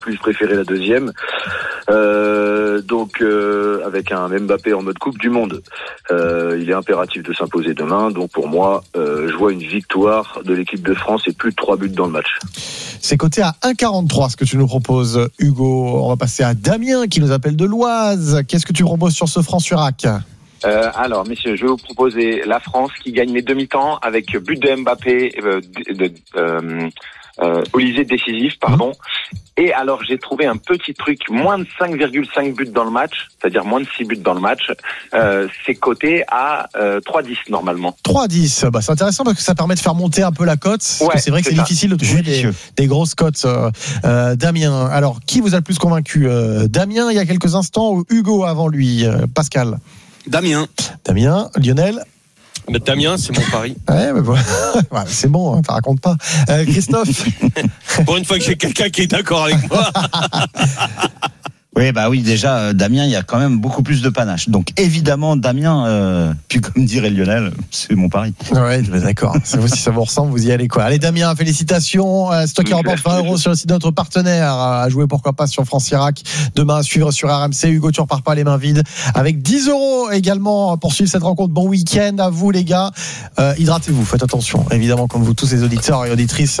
plus préféré la deuxième. Donc avec un Mbappé en mode Coupe du Monde, il est impératif de s'imposer demain. Donc pour moi, je vois une victoire de l'équipe de France et plus de 3 buts dans le match. C'est coté à 1,43 ce que tu nous proposes, Hugo. On va passer à Damien qui nous appelle de l'Oise. Qu'est-ce que tu proposes sur ce franc-Surac ? Alors, messieurs, je vais vous proposer la France qui gagne les demi-temps avec but de Mbappé, Olysée décisif, pardon. Et alors, j'ai trouvé un petit truc, moins de 5,5 buts dans le match, c'est-à-dire moins de 6 buts dans le match. C'est coté à 3,10 normalement. 3,10, bah, c'est intéressant parce que ça permet de faire monter un peu la cote. Ouais, c'est vrai que c'est difficile de trouver des grosses cotes. Damien, alors qui vous a le plus convaincu ? Damien il y a quelques instants ou Hugo avant lui ? Pascal ? Damien, Lionel ? Damien, c'est mon pari. Ouais, mais voilà. Ouais, c'est bon, hein, ça raconte pas. Christophe ? Pour une fois que j'ai quelqu'un qui est d'accord avec moi. Oui, déjà, Damien, il y a quand même beaucoup plus de panache. Donc, évidemment, Damien, puis comme dirait Lionel, c'est mon pari. Ouais, d'accord. Si ça vous ressemble, vous y allez quoi. Allez, Damien, félicitations. C'est toi qui remporte 20 € sur le site de notre partenaire. À jouer, pourquoi pas, sur France-Irak. Demain, à suivre sur RMC. Hugo, tu repars pas les mains vides. Avec 10 € également pour suivre cette rencontre. Bon week-end à vous, les gars. Hydratez-vous, faites attention. Évidemment, comme vous tous les auditeurs et auditrices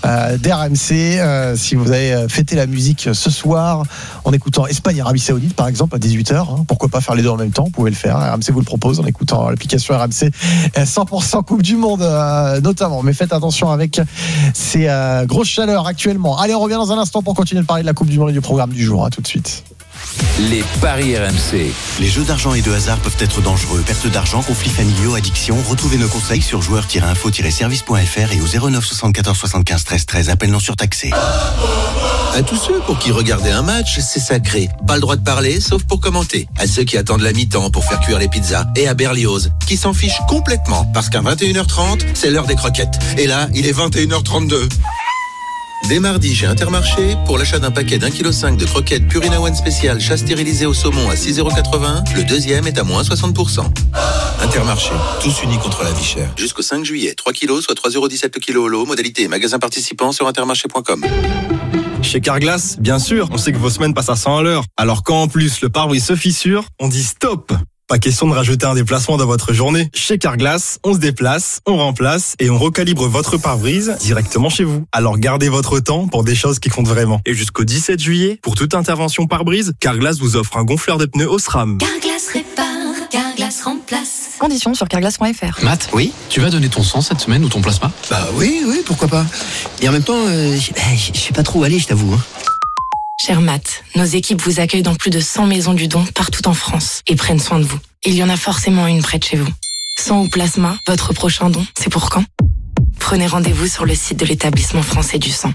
d'RMC. Si vous avez fêté la musique ce soir en écoutant Espagne-Arabie Saoudite par exemple à 18h, pourquoi pas faire les deux en même temps, vous pouvez le faire, RMC vous le propose en écoutant l'application RMC 100% Coupe du Monde notamment, mais faites attention avec ces grosses chaleurs actuellement. Allez, on revient dans un instant pour continuer de parler de la Coupe du Monde et du programme du jour. À tout de suite. Les paris RMC. Les jeux d'argent et de hasard peuvent être dangereux. Perte d'argent, conflits familiaux, addiction. Retrouvez nos conseils sur joueurs-info-service.fr et au 09 74 75 13 13. Appel non surtaxé. À tous ceux pour qui regarder un match, c'est sacré. Pas le droit de parler, sauf pour commenter. À ceux qui attendent la mi-temps pour faire cuire les pizzas. Et à Berlioz, qui s'en fiche complètement. Parce qu'à 21h30, c'est l'heure des croquettes. Et là, il est 21h32. Dès mardi, chez Intermarché, pour l'achat d'un paquet d'1,5 kg de croquettes Purina One spécial chat stérilisé au saumon à 6,80 €, le deuxième est à moins 60%. Intermarché, tous unis contre la vie chère. Jusqu'au 5 juillet, 3 kilos, soit 3,17 € le kilo au lot. Modalité magasin participant sur intermarché.com. Chez Carglass, bien sûr, on sait que vos semaines passent à 100 à l'heure. Alors quand en plus le pare-brise se fissure, on dit stop. Pas question de rajouter un déplacement dans votre journée. Chez Carglass, on se déplace, on remplace et on recalibre votre pare-brise directement chez vous. Alors gardez votre temps pour des choses qui comptent vraiment. Et jusqu'au 17 juillet, pour toute intervention pare-brise, Carglass vous offre un gonfleur de pneus Osram. Carglass répare, Carglass remplace. Conditions sur carglass.fr. Matt, oui, tu vas donner ton sang cette semaine ou ton plasma ? Bah oui, pourquoi pas. Et en même temps, je sais pas trop où aller, je t'avoue. Cher Matt, nos équipes vous accueillent dans plus de 100 maisons du don partout en France et prennent soin de vous. Il y en a forcément une près de chez vous. Sang ou plasma, votre prochain don, c'est pour quand ? Prenez rendez-vous sur le site de l'établissement français du sang.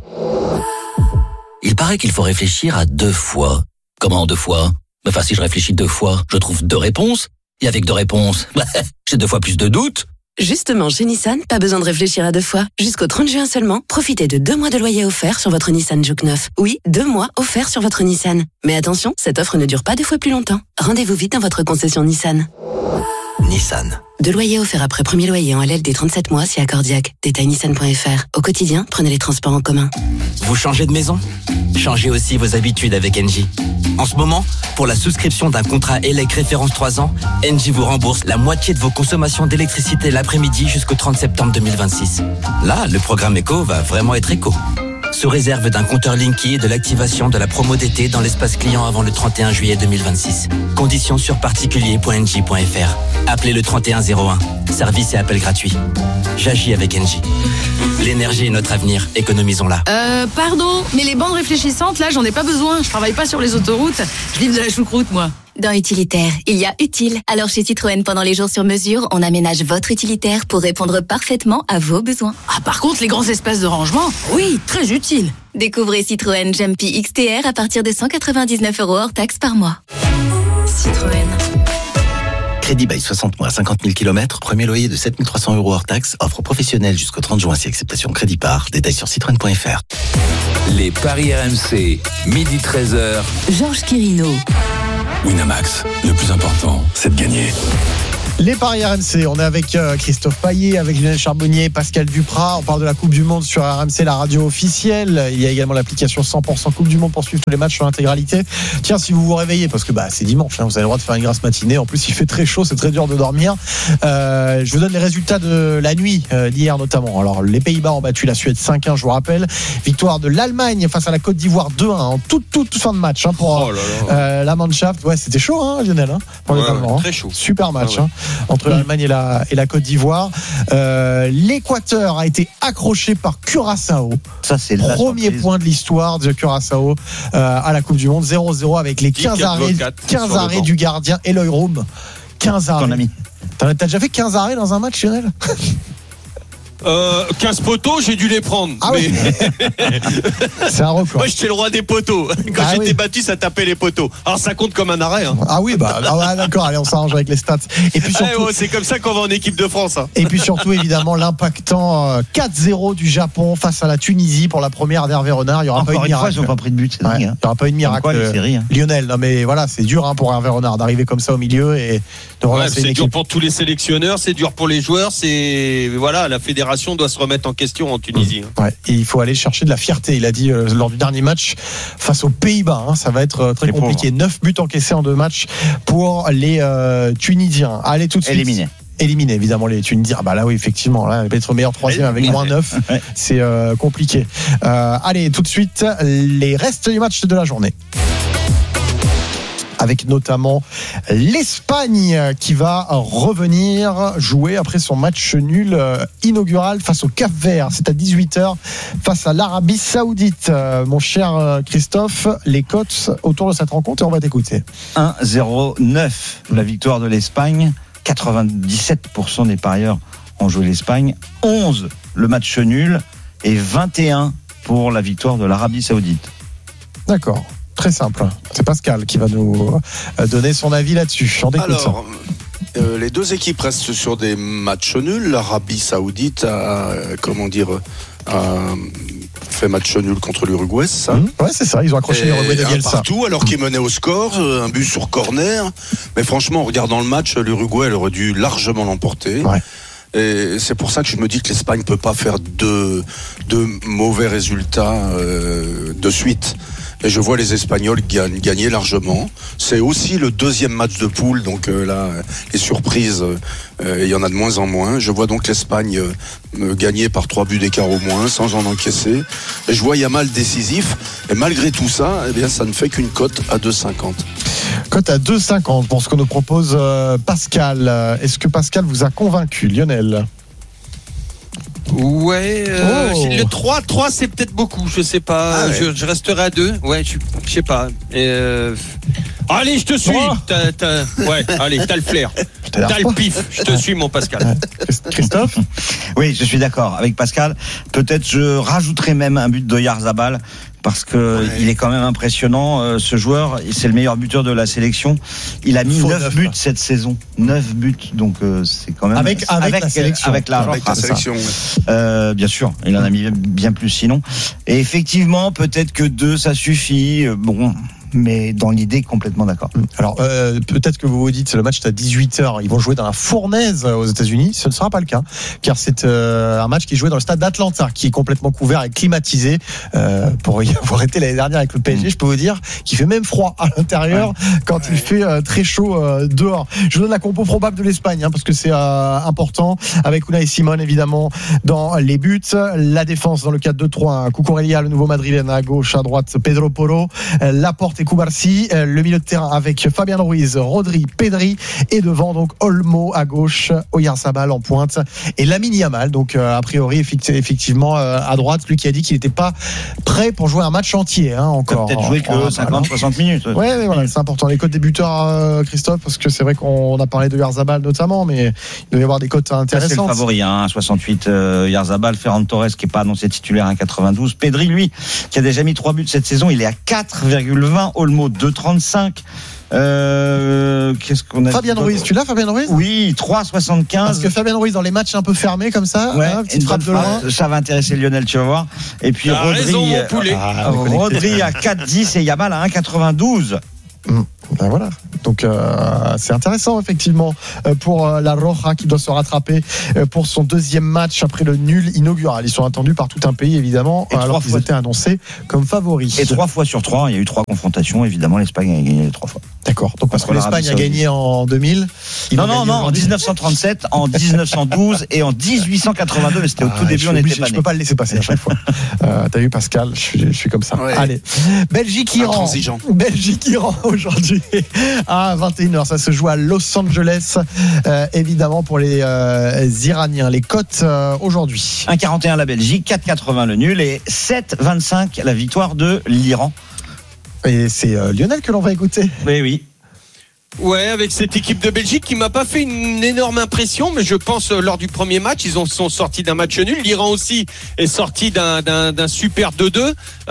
Il paraît qu'il faut réfléchir à 2 fois. Comment 2 fois ? Enfin, si je réfléchis 2 fois, je trouve 2 réponses. Et avec 2 réponses, j'ai 2 fois plus de doutes. Justement, chez Nissan, pas besoin de réfléchir à 2 fois. Jusqu'au 30 juin seulement, profitez de 2 mois de loyer offert sur votre Nissan Juke 9. Oui, 2 mois offerts sur votre Nissan. Mais attention, cette offre ne dure pas 2 fois plus longtemps. Rendez-vous vite dans votre concession Nissan. Nissan. 2 loyers offerts après premier loyer en LL des 37 mois si accordiaque. Détail nissan.fr. Au quotidien, prenez les transports en commun. Vous changez de maison ? Changez aussi vos habitudes avec Engie. En ce moment, pour la souscription d'un contrat ELEC référence 3 ans, Engie vous rembourse la moitié de vos consommations d'électricité l'après-midi jusqu'au 30 septembre 2026. Là, le programme éco va vraiment être éco. Sous réserve d'un compteur Linky et de l'activation de la promo d'été dans l'espace client avant le 31 juillet 2026. Conditions sur particulier.engie.fr. Appelez le 3101. Service et appel gratuit. J'agis avec Engie. L'énergie est notre avenir, économisons-la. Pardon, mais les bandes réfléchissantes, là, j'en ai pas besoin. Je travaille pas sur les autoroutes. Je livre de la choucroute, moi. Dans Utilitaire, il y a utile. Alors chez Citroën, pendant les jours sur mesure, on aménage votre utilitaire pour répondre parfaitement à vos besoins. Ah, par contre, les grands espaces de rangement, oui, très utile. Découvrez Citroën Jumpy XTR à partir de 199 € hors taxe par mois. Citroën. Crédit by 60 mois, 50 000 km, premier loyer de 7 300 € hors taxe, offre professionnelle jusqu'au 30 juin si acceptation crédit par, détails sur citroën.fr. Les paris RMC, midi 13h. Georges Quirino. Winamax, le plus important, c'est de gagner. Les paris RMC, on est avec Christophe Payet, avec Lionel Charbonnier, Pascal Duprat. On parle de la Coupe du Monde sur RMC, la radio officielle. Il y a également l'application 100% Coupe du Monde pour suivre tous les matchs sur l'intégralité. Tiens, si vous vous réveillez, parce que c'est dimanche, vous avez le droit de faire une grasse matinée. En plus, il fait très chaud, c'est très dur de dormir. Je vous donne les résultats de la nuit d'hier notamment. Alors, les Pays-Bas ont battu la Suède 5-1, je vous rappelle. Victoire de l'Allemagne face à la Côte d'Ivoire 2-1 en toute fin de match pour la Mannschaft. Ouais, c'était chaud, Lionel, pour les Allemands. Très chaud. Super match entre l'Allemagne et la Côte d'Ivoire. L'Équateur a été accroché par Curaçao. Ça, c'est le premier point de l'histoire de Curaçao à la Coupe du Monde. 0-0 avec les 15 arrêts du gardien Eloy Roum. 15 arrêts. Ton ami. T'as déjà fait 15 arrêts dans un match, Lionel? 15 poteaux, j'ai dû les prendre. Oui. C'est un record. Moi, j'étais le roi des poteaux. Quand j'étais battu, ça tapait les poteaux. Alors, ça compte comme un arrêt. Ah oui, d'accord. Allez, on s'arrange avec les stats. Et puis surtout, c'est comme ça qu'on va en équipe de France. Et puis surtout, évidemment, l'impactant 4-0 du Japon face à la Tunisie pour la première d'Hervé Renard. Il n'y aura pas eu de miracle. Ils n'ont pas pris de but. C'est dingue. Il n'y aura pas eu de miracle. Lionel, non mais voilà, c'est dur pour Hervé Renard d'arriver comme ça au milieu et de relancer c'est dur pour tous les sélectionneurs, c'est dur pour les joueurs. La fédération doit se remettre en question en Tunisie. Et il faut aller chercher de la fierté. Il a dit lors du dernier match face aux Pays-Bas, ça va être très compliqué. 9 buts encaissés en 2 matchs pour les Tunisiens. Allez, tout de suite. Éliminer évidemment les Tunisiens. Là oui, effectivement, là, être meilleur troisième avec moins 9, c'est compliqué. Allez, tout de suite, les restes du match de la journée. Avec notamment l'Espagne qui va revenir jouer après son match nul inaugural face au Cap-Vert. C'est à 18h face à l'Arabie Saoudite. Mon cher Christophe, les cotes autour de cette rencontre, et on va t'écouter. 1,09 la victoire de l'Espagne. 97% des parieurs ont joué l'Espagne. 11 le match nul et 21 pour la victoire de l'Arabie Saoudite. D'accord. Très simple. C'est Pascal qui va nous donner son avis là-dessus. Alors, les deux équipes restent sur des matchs nuls. L'Arabie Saoudite a fait match nul contre l'Uruguay, c'est ça ? Ouais, c'est ça. Ils ont accroché l'Uruguay de Bielsa. Partout, alors qu'ils menaient au score, un but sur corner. Mais franchement, en regardant le match, l'Uruguay, elle aurait dû largement l'emporter. Ouais. Et c'est pour ça que je me dis que l'Espagne peut pas faire deux mauvais résultats de suite. Et je vois les Espagnols gagner largement. C'est aussi le deuxième match de poule, donc là, les surprises, il y en a de moins en moins. Je vois donc l'Espagne gagner par 3 buts d'écart au moins, sans en encaisser. Et je vois Yamal décisif. Et malgré tout ça, ça ne fait qu'une cote à 2,50. Cote à 2,50 pour ce que nous propose Pascal. Est-ce que Pascal vous a convaincu, Lionel ? Ouais, le 3 c'est peut-être beaucoup, je sais pas. Je resterai à 2. Ouais, je sais pas. Allez, je te suis. Allez, t'as le flair. T'as le pif. Je te suis, mon Pascal. Christophe ? Oui, je suis d'accord avec Pascal. Peut-être je rajouterai même un but de Oyarzabal parce que il est quand même impressionnant. Ce joueur, c'est le meilleur buteur de la sélection. Il a mis 9 buts cette saison. 9 buts, donc c'est quand même avec la sélection. Avec la sélection. Bien sûr, il en a mis bien plus sinon. Et effectivement, peut-être que 2 ça suffit. Mais dans l'idée, complètement d'accord. Alors, peut-être que vous vous dites, le match est à 18h, ils vont jouer dans la fournaise aux États-Unis. Ce ne sera pas le cas, car c'est un match qui est joué dans le stade d'Atlanta, qui est complètement couvert et climatisé. Pour y avoir été l'année dernière avec le PSG, je peux vous dire qu'il fait même froid à l'intérieur quand il fait très chaud dehors. Je vous donne la compo probable de l'Espagne, parce que c'est important, avec Unai Simon évidemment dans les buts, la défense dans le 4-2-3, Cucurella, le nouveau madrilène à gauche, à droite Pedro Porro, Laporte et Cubarsí, le milieu de terrain avec Fabian Ruiz, Rodri, Pedri, et devant donc Olmo à gauche, Oyarzabal en pointe et Lamine Yamal, donc a priori effectivement à droite, lui qui a dit qu'il n'était pas prêt pour jouer un match entier encore. Peut-être jouer que 50-60 minutes. Ouais, voilà, c'est important. Les cotes des buteurs, Christophe, parce que c'est vrai qu'on a parlé de Oyarzabal notamment, mais il doit y avoir des cotes intéressantes. C'est le favori, 68 Oyarzabal, Ferran Torres qui n'est pas annoncé titulaire, 1,92. Pedri, lui, qui a déjà mis 3 buts cette saison, il est à 4,20. Olmo 2,35. Qu'est-ce qu'on a? Fabien Ruiz, tu l'as, Fabien Ruiz? Oui, 3,75. Parce que Fabien Ruiz dans les matchs un peu fermés comme ça, petite frappe de loin. Ça va intéresser Lionel, tu vas voir. Et puis Rodri à 4,10 et Yamal à 1,92. Ben voilà. Donc c'est intéressant effectivement pour la Roja qui doit se rattraper pour son deuxième match après le nul inaugural. Ils sont attendus par tout un pays évidemment, alors qu'ils étaient annoncés comme favoris. Et 3 fois sur 3, il y a eu 3 confrontations. Évidemment, l'Espagne a gagné les 3 fois. D'accord. Donc parce que l'Espagne a gagné en 2000. Non, en 1937, en 1912 et en 1882. Mais c'était au tout début, on était pas nés. Je peux pas le laisser passer à chaque fois. T'as vu Pascal, je suis comme ça. Ouais. Allez, Belgique-Iran. Belgique-Iran aujourd'hui à 21h. Ça se joue à Los Angeles, évidemment pour les Iraniens. Les cotes aujourd'hui. 1,41 la Belgique, 4,80 le nul et 7,25 la victoire de l'Iran. Et c'est Lionel que l'on va écouter. Oui. Ouais, avec cette équipe de Belgique qui m'a pas fait une énorme impression, mais je pense lors du premier match, ils sont sortis d'un match nul. L'Iran aussi est sorti d'un super 2-2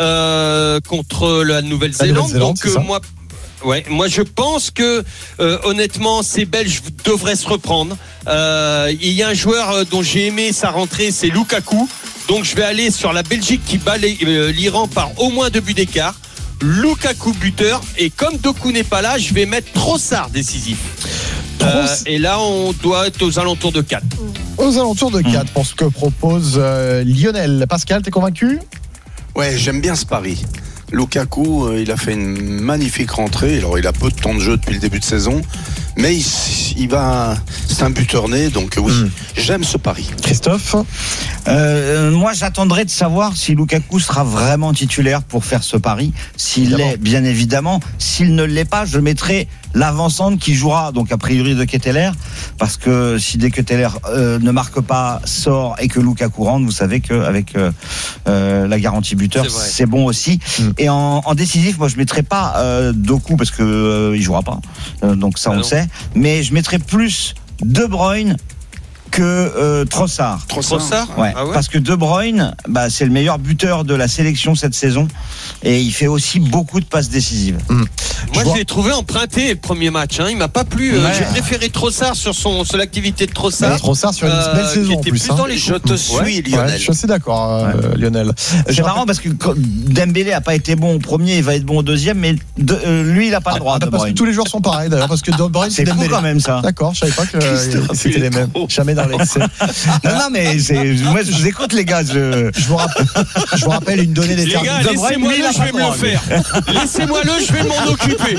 contre la Nouvelle-Zélande. Donc moi je pense que honnêtement ces Belges devraient se reprendre. Il y a un joueur dont j'ai aimé sa rentrée, c'est Lukaku. Donc je vais aller sur la Belgique qui bat l'Iran par au moins 2 buts d'écart. Lukaku buteur, et comme Doku n'est pas là, je vais mettre Trossard décisif. Et là on doit être aux alentours de 4. Aux alentours de 4 pour ce que propose Lionel. Pascal, t'es convaincu ? Ouais, j'aime bien ce pari. Lukaku, il a fait une magnifique rentrée. Alors il a peu de temps de jeu depuis le début de saison, mais c'est un buteur né, donc oui, j'aime ce pari. Christophe ? Moi j'attendrai de savoir si Lukaku sera vraiment titulaire pour faire ce pari. S'il l'est, bien évidemment. S'il ne l'est pas, je mettrai l'avant-centre qui jouera donc a priori de Ketteler, parce que si De Ketteler ne marque pas, sort et que Lukaku rentre, vous savez qu'avec la garantie buteur c'est bon aussi. Et en décisif, moi je mettrai pas Doku parce que il jouera pas, donc ça on le sait, mais je mettrai plus De Bruyne que Trossard. Ouais, parce que De Bruyne, c'est le meilleur buteur de la sélection cette saison et il fait aussi beaucoup de passes décisives. Moi je l'ai trouvé emprunté le premier match, il m'a pas plu. J'ai préféré Trossard sur l'activité de Trossard. Trossard sur une belle saison en plus. Je te suis, Lionel. Je suis d'accord, Lionel. C'est marrant parce que Dembélé a pas été bon au premier, il va être bon au deuxième, mais lui il a pas le droit. Parce que tous les joueurs sont pareils d'ailleurs, parce que De Bruyne c'est Dembélé quand même ça. D'accord, je savais pas que c'était les mêmes. Jamais dans l'excès. Non mais moi je vous écoute les gars. Je vous rappelle une donnée déterminante. Les gars, laissez-moi-le, je vais me le faire. Laissez-moi-le, je vais m'en occuper.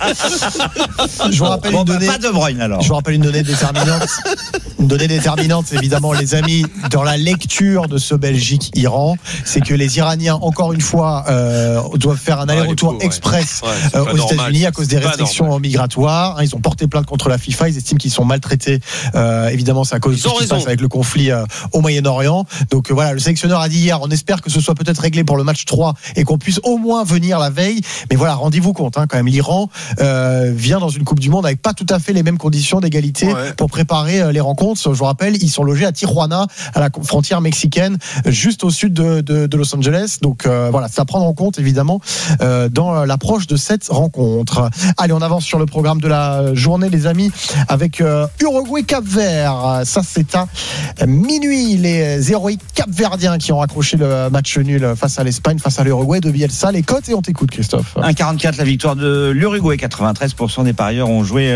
Je vous rappelle une donnée. Pas De Bruyne alors. Je vous rappelle une donnée déterminante. Une donnée déterminante, évidemment, les amis, dans la lecture de ce Belgique-Iran, c'est que les Iraniens, encore une fois, doivent faire un aller-retour express aux États-Unis à cause des restrictions migratoires. Ils ont porté plainte contre la FIFA. Ils estiment qu'ils sont maltraités. Évidemment, c'est à cause de ce qui se passe avec le conflit au Moyen-Orient. Donc voilà, le sélectionneur a dit hier, on espère que ce soit peut-être réglé pour le match 3 et qu'on puisse au moins venir la veille. Mais voilà, rendez-vous compte, quand même, l'Iran vient dans une Coupe du Monde avec pas tout à fait les mêmes conditions d'égalité pour préparer les rencontres. Je vous rappelle, ils sont logés à Tijuana, à la frontière mexicaine, juste au sud de Los Angeles. Donc voilà, c'est à prendre en compte évidemment dans l'approche de cette rencontre. Allez, on avance sur le programme de la journée, les amis, avec Uruguay-Cap-Vert. Ça, c'est à minuit. Les héroïques capverdiens qui ont accroché le match nul face à l'Espagne, face à l'Uruguay de Bielsa. Les cotes, et on t'écoute, Christophe. 1,44 la victoire de l'Uruguay, 93% des parieurs ont joué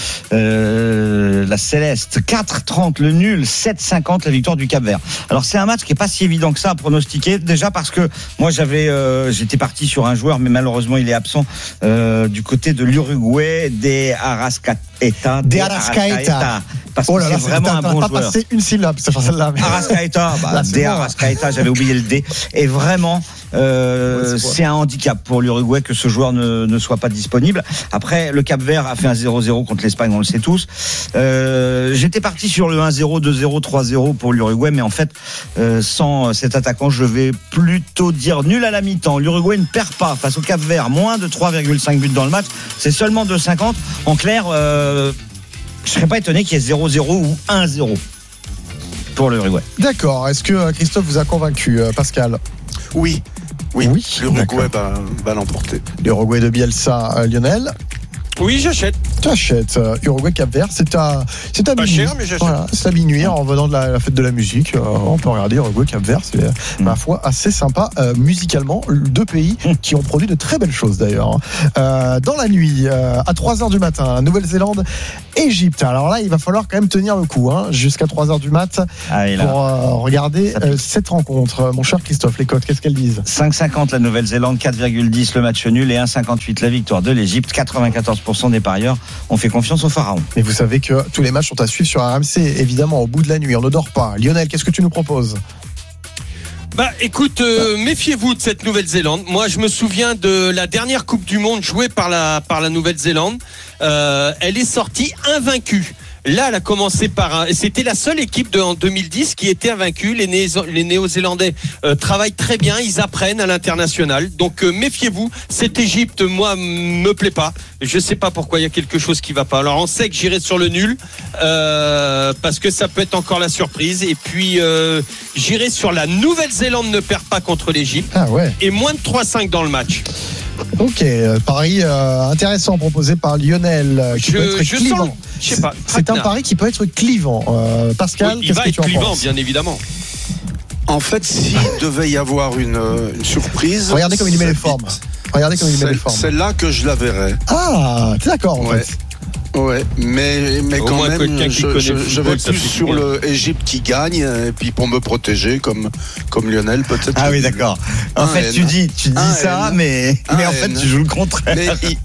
la Céleste, 4,30 le nul, 7,50 la victoire du Cap-Vert. Alors c'est un match qui est pas si évident que ça à pronostiquer, déjà parce que moi j'étais parti sur un joueur, mais malheureusement il est absent du côté de l'Uruguay, des Arrascaeta. Parce que c'est vraiment un bon joueur. Pas passé une syllabe, c'est celle-là. Arrascaeta, Arrascaeta, j'avais oublié le D. Et vraiment, c'est un handicap pour l'Uruguay que ce joueur ne soit pas disponible. Après, le Cap-Vert a fait un 0-0 contre l'Espagne, on le sait tous. J'étais parti sur le 1-0, 2-0, 3-0 pour l'Uruguay, mais en fait, sans cet attaquant, je vais plutôt dire nul à la mi-temps. L'Uruguay ne perd pas face au Cap-Vert, moins de 3,5 buts dans le match. C'est seulement 2,50. En clair, je serais pas étonné qu'il y ait 0-0 ou 1-0 pour l'Uruguay. D'accord. Est-ce que Christophe vous a convaincu, Pascal ? Oui. L'Uruguay va l'emporter. L'Uruguay de Bielsa, Lionel ? Oui, j'achète. Tu achètes Uruguay Cap-Vert, c'est à pas minuit. cher, mais j'achète. Voilà, c'est à minuit en venant de la fête de la musique. On peut regarder Uruguay Cap-Vert, c'est ma foi assez sympa musicalement. Deux pays qui ont produit de très belles choses d'ailleurs. Dans la nuit, à 3h du matin, Nouvelle-Zélande, Égypte. Alors là, il va falloir quand même tenir le coup jusqu'à 3h du mat pour regarder cette rencontre. Mon cher Christophe, les cotes, qu'est-ce qu'elles disent? 5,50 la Nouvelle-Zélande, 4,10 le match nul et 1,58 la victoire de l'Égypte. 94% des parieurs ont fait confiance au Pharaon. Et vous savez que tous les matchs sont à suivre sur RMC, évidemment, au bout de la nuit. On ne dort pas. Lionel, qu'est-ce que tu nous proposes? Écoute, méfiez-vous de cette Nouvelle-Zélande. Moi, je me souviens de la dernière Coupe du Monde jouée par la Nouvelle-Zélande. Elle est sortie invaincue. Là, elle a commencé c'était la seule équipe en 2010 qui était invaincue. Les Néo-Zélandais travaillent très bien, ils apprennent à l'international. Donc méfiez-vous. Cette Égypte, moi, me plaît pas. Je sais pas pourquoi, il y a quelque chose qui va pas. Alors on sait que j'irai sur le nul parce que ça peut être encore la surprise. Et puis j'irai sur la Nouvelle-Zélande ne perd pas contre l'Égypte. Et moins de 3,5 dans le match. Ok, pari intéressant proposé par Lionel qui peut être clivant. Je sais pas. C'est un pari qui peut être clivant. Pascal, il va être clivant, bien évidemment. En fait, s'il devait y avoir une surprise. Regardez comme il met les formes. Celle-là que je la verrais. Ah, t'es d'accord en fait. Ouais, mais quand même, je vais plus sur le Égypte qui gagne, et puis pour me protéger, comme Lionel, peut-être. Ah oui, d'accord. En fait, tu dis ça, mais en fait, tu joues le contraire.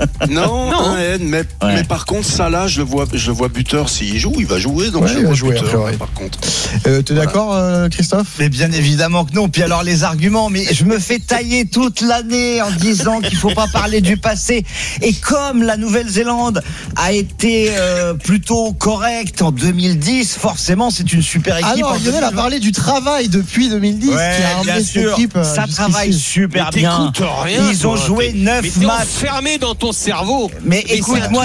Mais par contre, ça là, je le vois buteur. S'il joue, il va jouer, donc je le vois buteur. Par contre. T'es d'accord, Christophe? Mais bien évidemment que non. Puis alors les arguments, mais je me fais tailler toute l'année en disant qu'il faut pas parler du passé. Et comme la Nouvelle-Zélande a été plutôt correct en 2010, forcément c'est une super équipe. Alors Lionel a parlé du travail depuis 2010 qui a bien sûr, ça travaille super bien. Ils ont joué 9 matchs. Fermé dans ton cerveau. Mais écoute-moi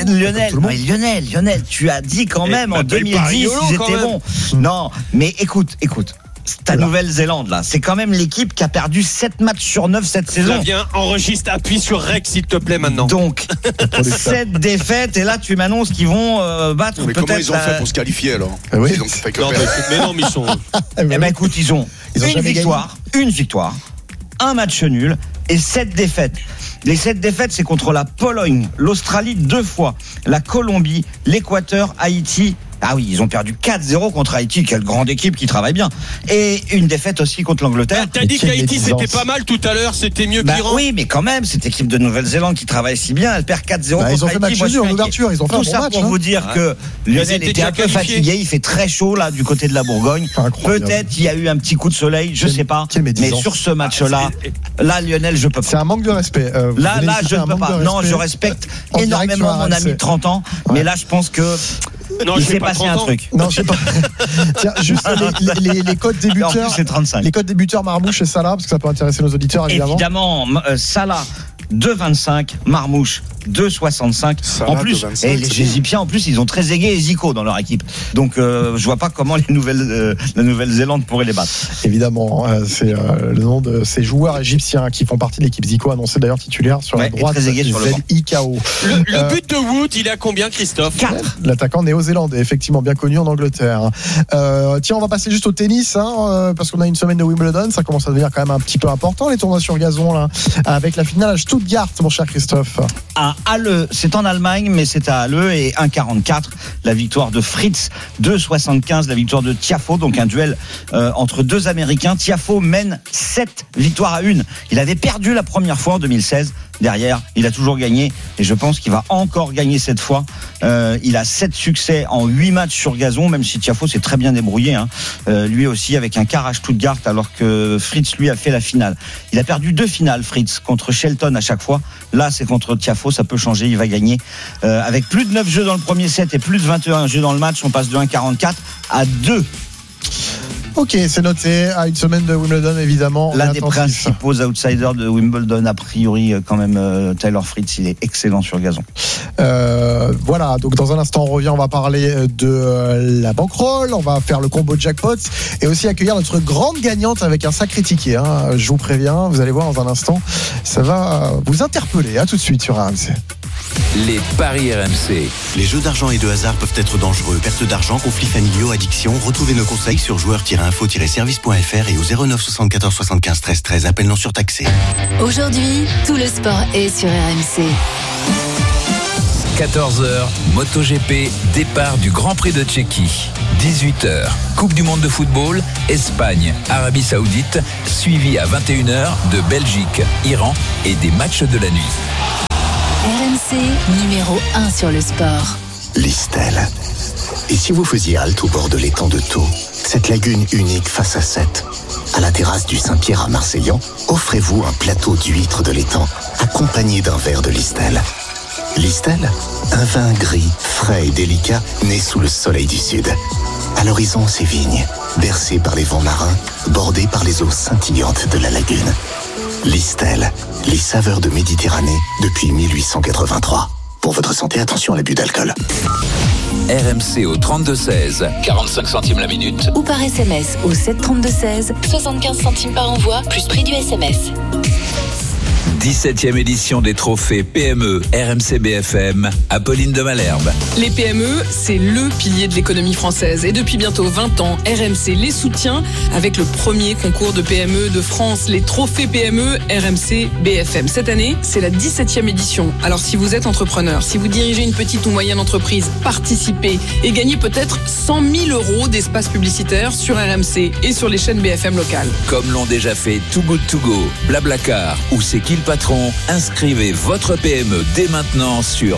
Lionel, tu as dit quand même en 2010 ils étaient bons. Non, mais écoute. Ta Nouvelle-Zélande là, c'est quand même l'équipe qui a perdu 7 matchs sur 9 cette saison. Viens, enregistre, appuie sur Rec s'il te plaît maintenant. Donc 7 défaites et là tu m'annonces qu'ils vont battre mais peut-être. Comment ils ont fait pour se qualifier alors? Oui. Mais non, ils sont. Écoute, ils ont une victoire, un match nul et 7 défaites. Les 7 défaites, c'est contre la Pologne, l'Australie 2 fois, la Colombie, l'Équateur, Haïti. Ah oui, ils ont perdu 4-0 contre Haïti, quelle grande équipe qui travaille bien. Et une défaite aussi contre l'Angleterre. T'as dit qu'Haïti c'était pas mal tout à l'heure, c'était mieux qu'Iran. Oui, mais quand même, cette équipe de Nouvelle-Zélande qui travaille si bien, elle perd 4-0 contre Haïti. Ils ont fait match nul en ouverture, ils ont fait un bon match. Tout ça pour vous dire que Lionel était un peu fatigué, il fait très chaud là du côté de la Bourgogne. Peut-être il y a eu un petit coup de soleil, je sais pas. Mais sur ce match-là, Lionel, je peux pas. C'est un manque de respect. Là, je ne peux pas. Non, je respecte énormément mon ami de 30 ans, mais là, je pense que il s'est passé un truc. Non, je sais pas. Tiens, juste les codes débuteurs. En plus, c'est 35. Les codes débuteurs Marmouche et Salah, parce que ça peut intéresser nos auditeurs, évidemment. Salah 2,25, Marmouche 2,65. En plus, 2,25, et les Égyptiens, en plus, ils ont Trezeguet et Zico dans leur équipe. Donc, je vois pas comment la Nouvelle-Zélande pourrait les battre. Évidemment, c'est le nom de ces joueurs égyptiens qui font partie de l'équipe Zico, annoncé d'ailleurs titulaire sur la droite. ZIKO. Le but de Wood, il est à combien, Christophe? 4. L'attaquant néo-zélandais, effectivement bien connu en Angleterre. Tiens, on va passer juste au tennis, parce qu'on a une semaine de Wimbledon, ça commence à devenir quand même un petit peu important, les tournois sur gazon, là, avec la finale à Stuttgart, mon cher Christophe. À Halle, c'est en Allemagne, mais c'est à Halle, et 1,44 la victoire de Fritz, 2,75 la victoire de Tiafoe, donc un duel entre deux Américains. Tiafoe mène 7 victoires à 1. Il avait perdu la première fois en 2016. Derrière, il a toujours gagné et je pense qu'il va encore gagner cette fois. Il a 7 succès en 8 matchs sur gazon, même si Tiafoe s'est très bien débrouillé, lui aussi avec un quart à Stuttgart, alors que Fritz lui a fait la finale. Il a perdu 2 finales, Fritz, contre Shelton à chaque fois. Là, c'est contre Tiafoe, ça peut changer, il va gagner. Avec plus de 9 jeux dans le premier set et plus de 21 jeux dans le match, on passe de 1,44 à 2. Ok, c'est noté. À une semaine de Wimbledon, évidemment. L'un des principaux outsiders de Wimbledon, a priori, quand même, Taylor Fritz, il est excellent sur gazon. Voilà, donc dans un instant, on revient, on va parler de la bankroll, on va faire le combo jackpot et aussi accueillir notre grande gagnante avec un sacré ticket. Je vous préviens, vous allez voir dans un instant, ça va vous interpeller. À tout de suite sur RMC. les paris RMC. Les jeux d'argent et de hasard peuvent être dangereux. Perte d'argent, conflits familiaux, addiction. Retrouvez nos conseils sur joueurs-info-service.fr et au 09 74 75 13 13. Appel non surtaxé. Aujourd'hui, tout le sport est sur RMC. 14h, MotoGP, départ du Grand Prix de Tchéquie. 18h, Coupe du Monde de football, Espagne, Arabie Saoudite, suivi à 21h de Belgique, Iran et des matchs de la nuit. RMC, numéro 1 sur le sport. Listel. Et si vous faisiez halte au bord de l'étang de Thau, cette lagune unique face à Sète, à la terrasse du Saint-Pierre à Marseillan, offrez-vous un plateau d'huîtres de l'étang, accompagné d'un verre de Listel. Listel, un vin gris, frais et délicat, né sous le soleil du sud. À l'horizon, ces vignes, bercées par les vents marins, bordées par les eaux scintillantes de la lagune. Listel, les saveurs de Méditerranée depuis 1883. Pour votre santé, attention à l'abus d'alcool. RMC au 32-16, 45 centimes la minute. Ou par SMS au 732-16, 75 centimes par envoi, plus prix du SMS. 17e édition des trophées PME RMC BFM, Apolline de Malherbe. Les PME, c'est le pilier de l'économie française. Et depuis bientôt 20 ans, RMC les soutient avec le premier concours de PME de France, les trophées PME RMC BFM. Cette année, c'est la 17e édition. Alors si vous êtes entrepreneur, si vous dirigez une petite ou moyenne entreprise, participez et gagnez peut-être 100 000 € d'espace publicitaire sur RMC et sur les chaînes BFM locales. Comme l'ont déjà fait Too Good To Go, Blablacar ou C'est qui le patron, inscrivez votre PME dès maintenant sur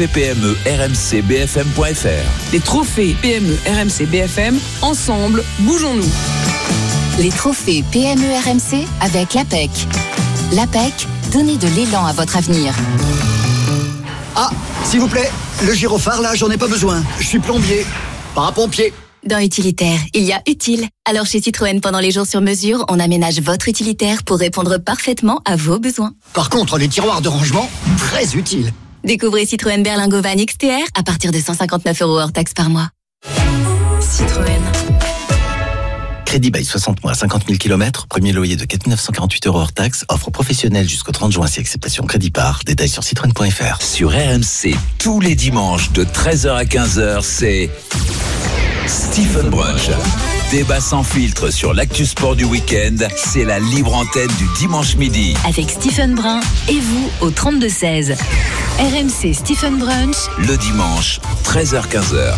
trophée-PME-RMC-BFM.fr. Les trophées PME RMC BFM, ensemble, bougeons-nous. Les trophées PME RMC avec l'APEC. L'APEC, donnez de l'élan à votre avenir. Ah, s'il vous plaît, le gyrophare là, j'en ai pas besoin. Je suis plombier, parapompier. Dans Utilitaire, il y a utile. Alors chez Citroën, pendant les jours sur mesure, on aménage votre utilitaire pour répondre parfaitement à vos besoins. Par contre, les tiroirs de rangement, très utiles. Découvrez Citroën Berlingo Van XTR à partir de 159 € hors taxe par mois. Citroën. Crédit bail 60 mois, 50 000 km, premier loyer de 4 948 € hors taxe, offre professionnelle jusqu'au 30 juin si acceptation crédit par. Détails sur citroën.fr. Sur RMC, tous les dimanches de 13h à 15h, c'est Stephen Brunch. Débat sans filtre sur l'actu sport du week-end, c'est la libre antenne du dimanche midi. Avec Stephen Brun et vous au 32-16. RMC Stephen Brunch. Le dimanche, 13h-15h.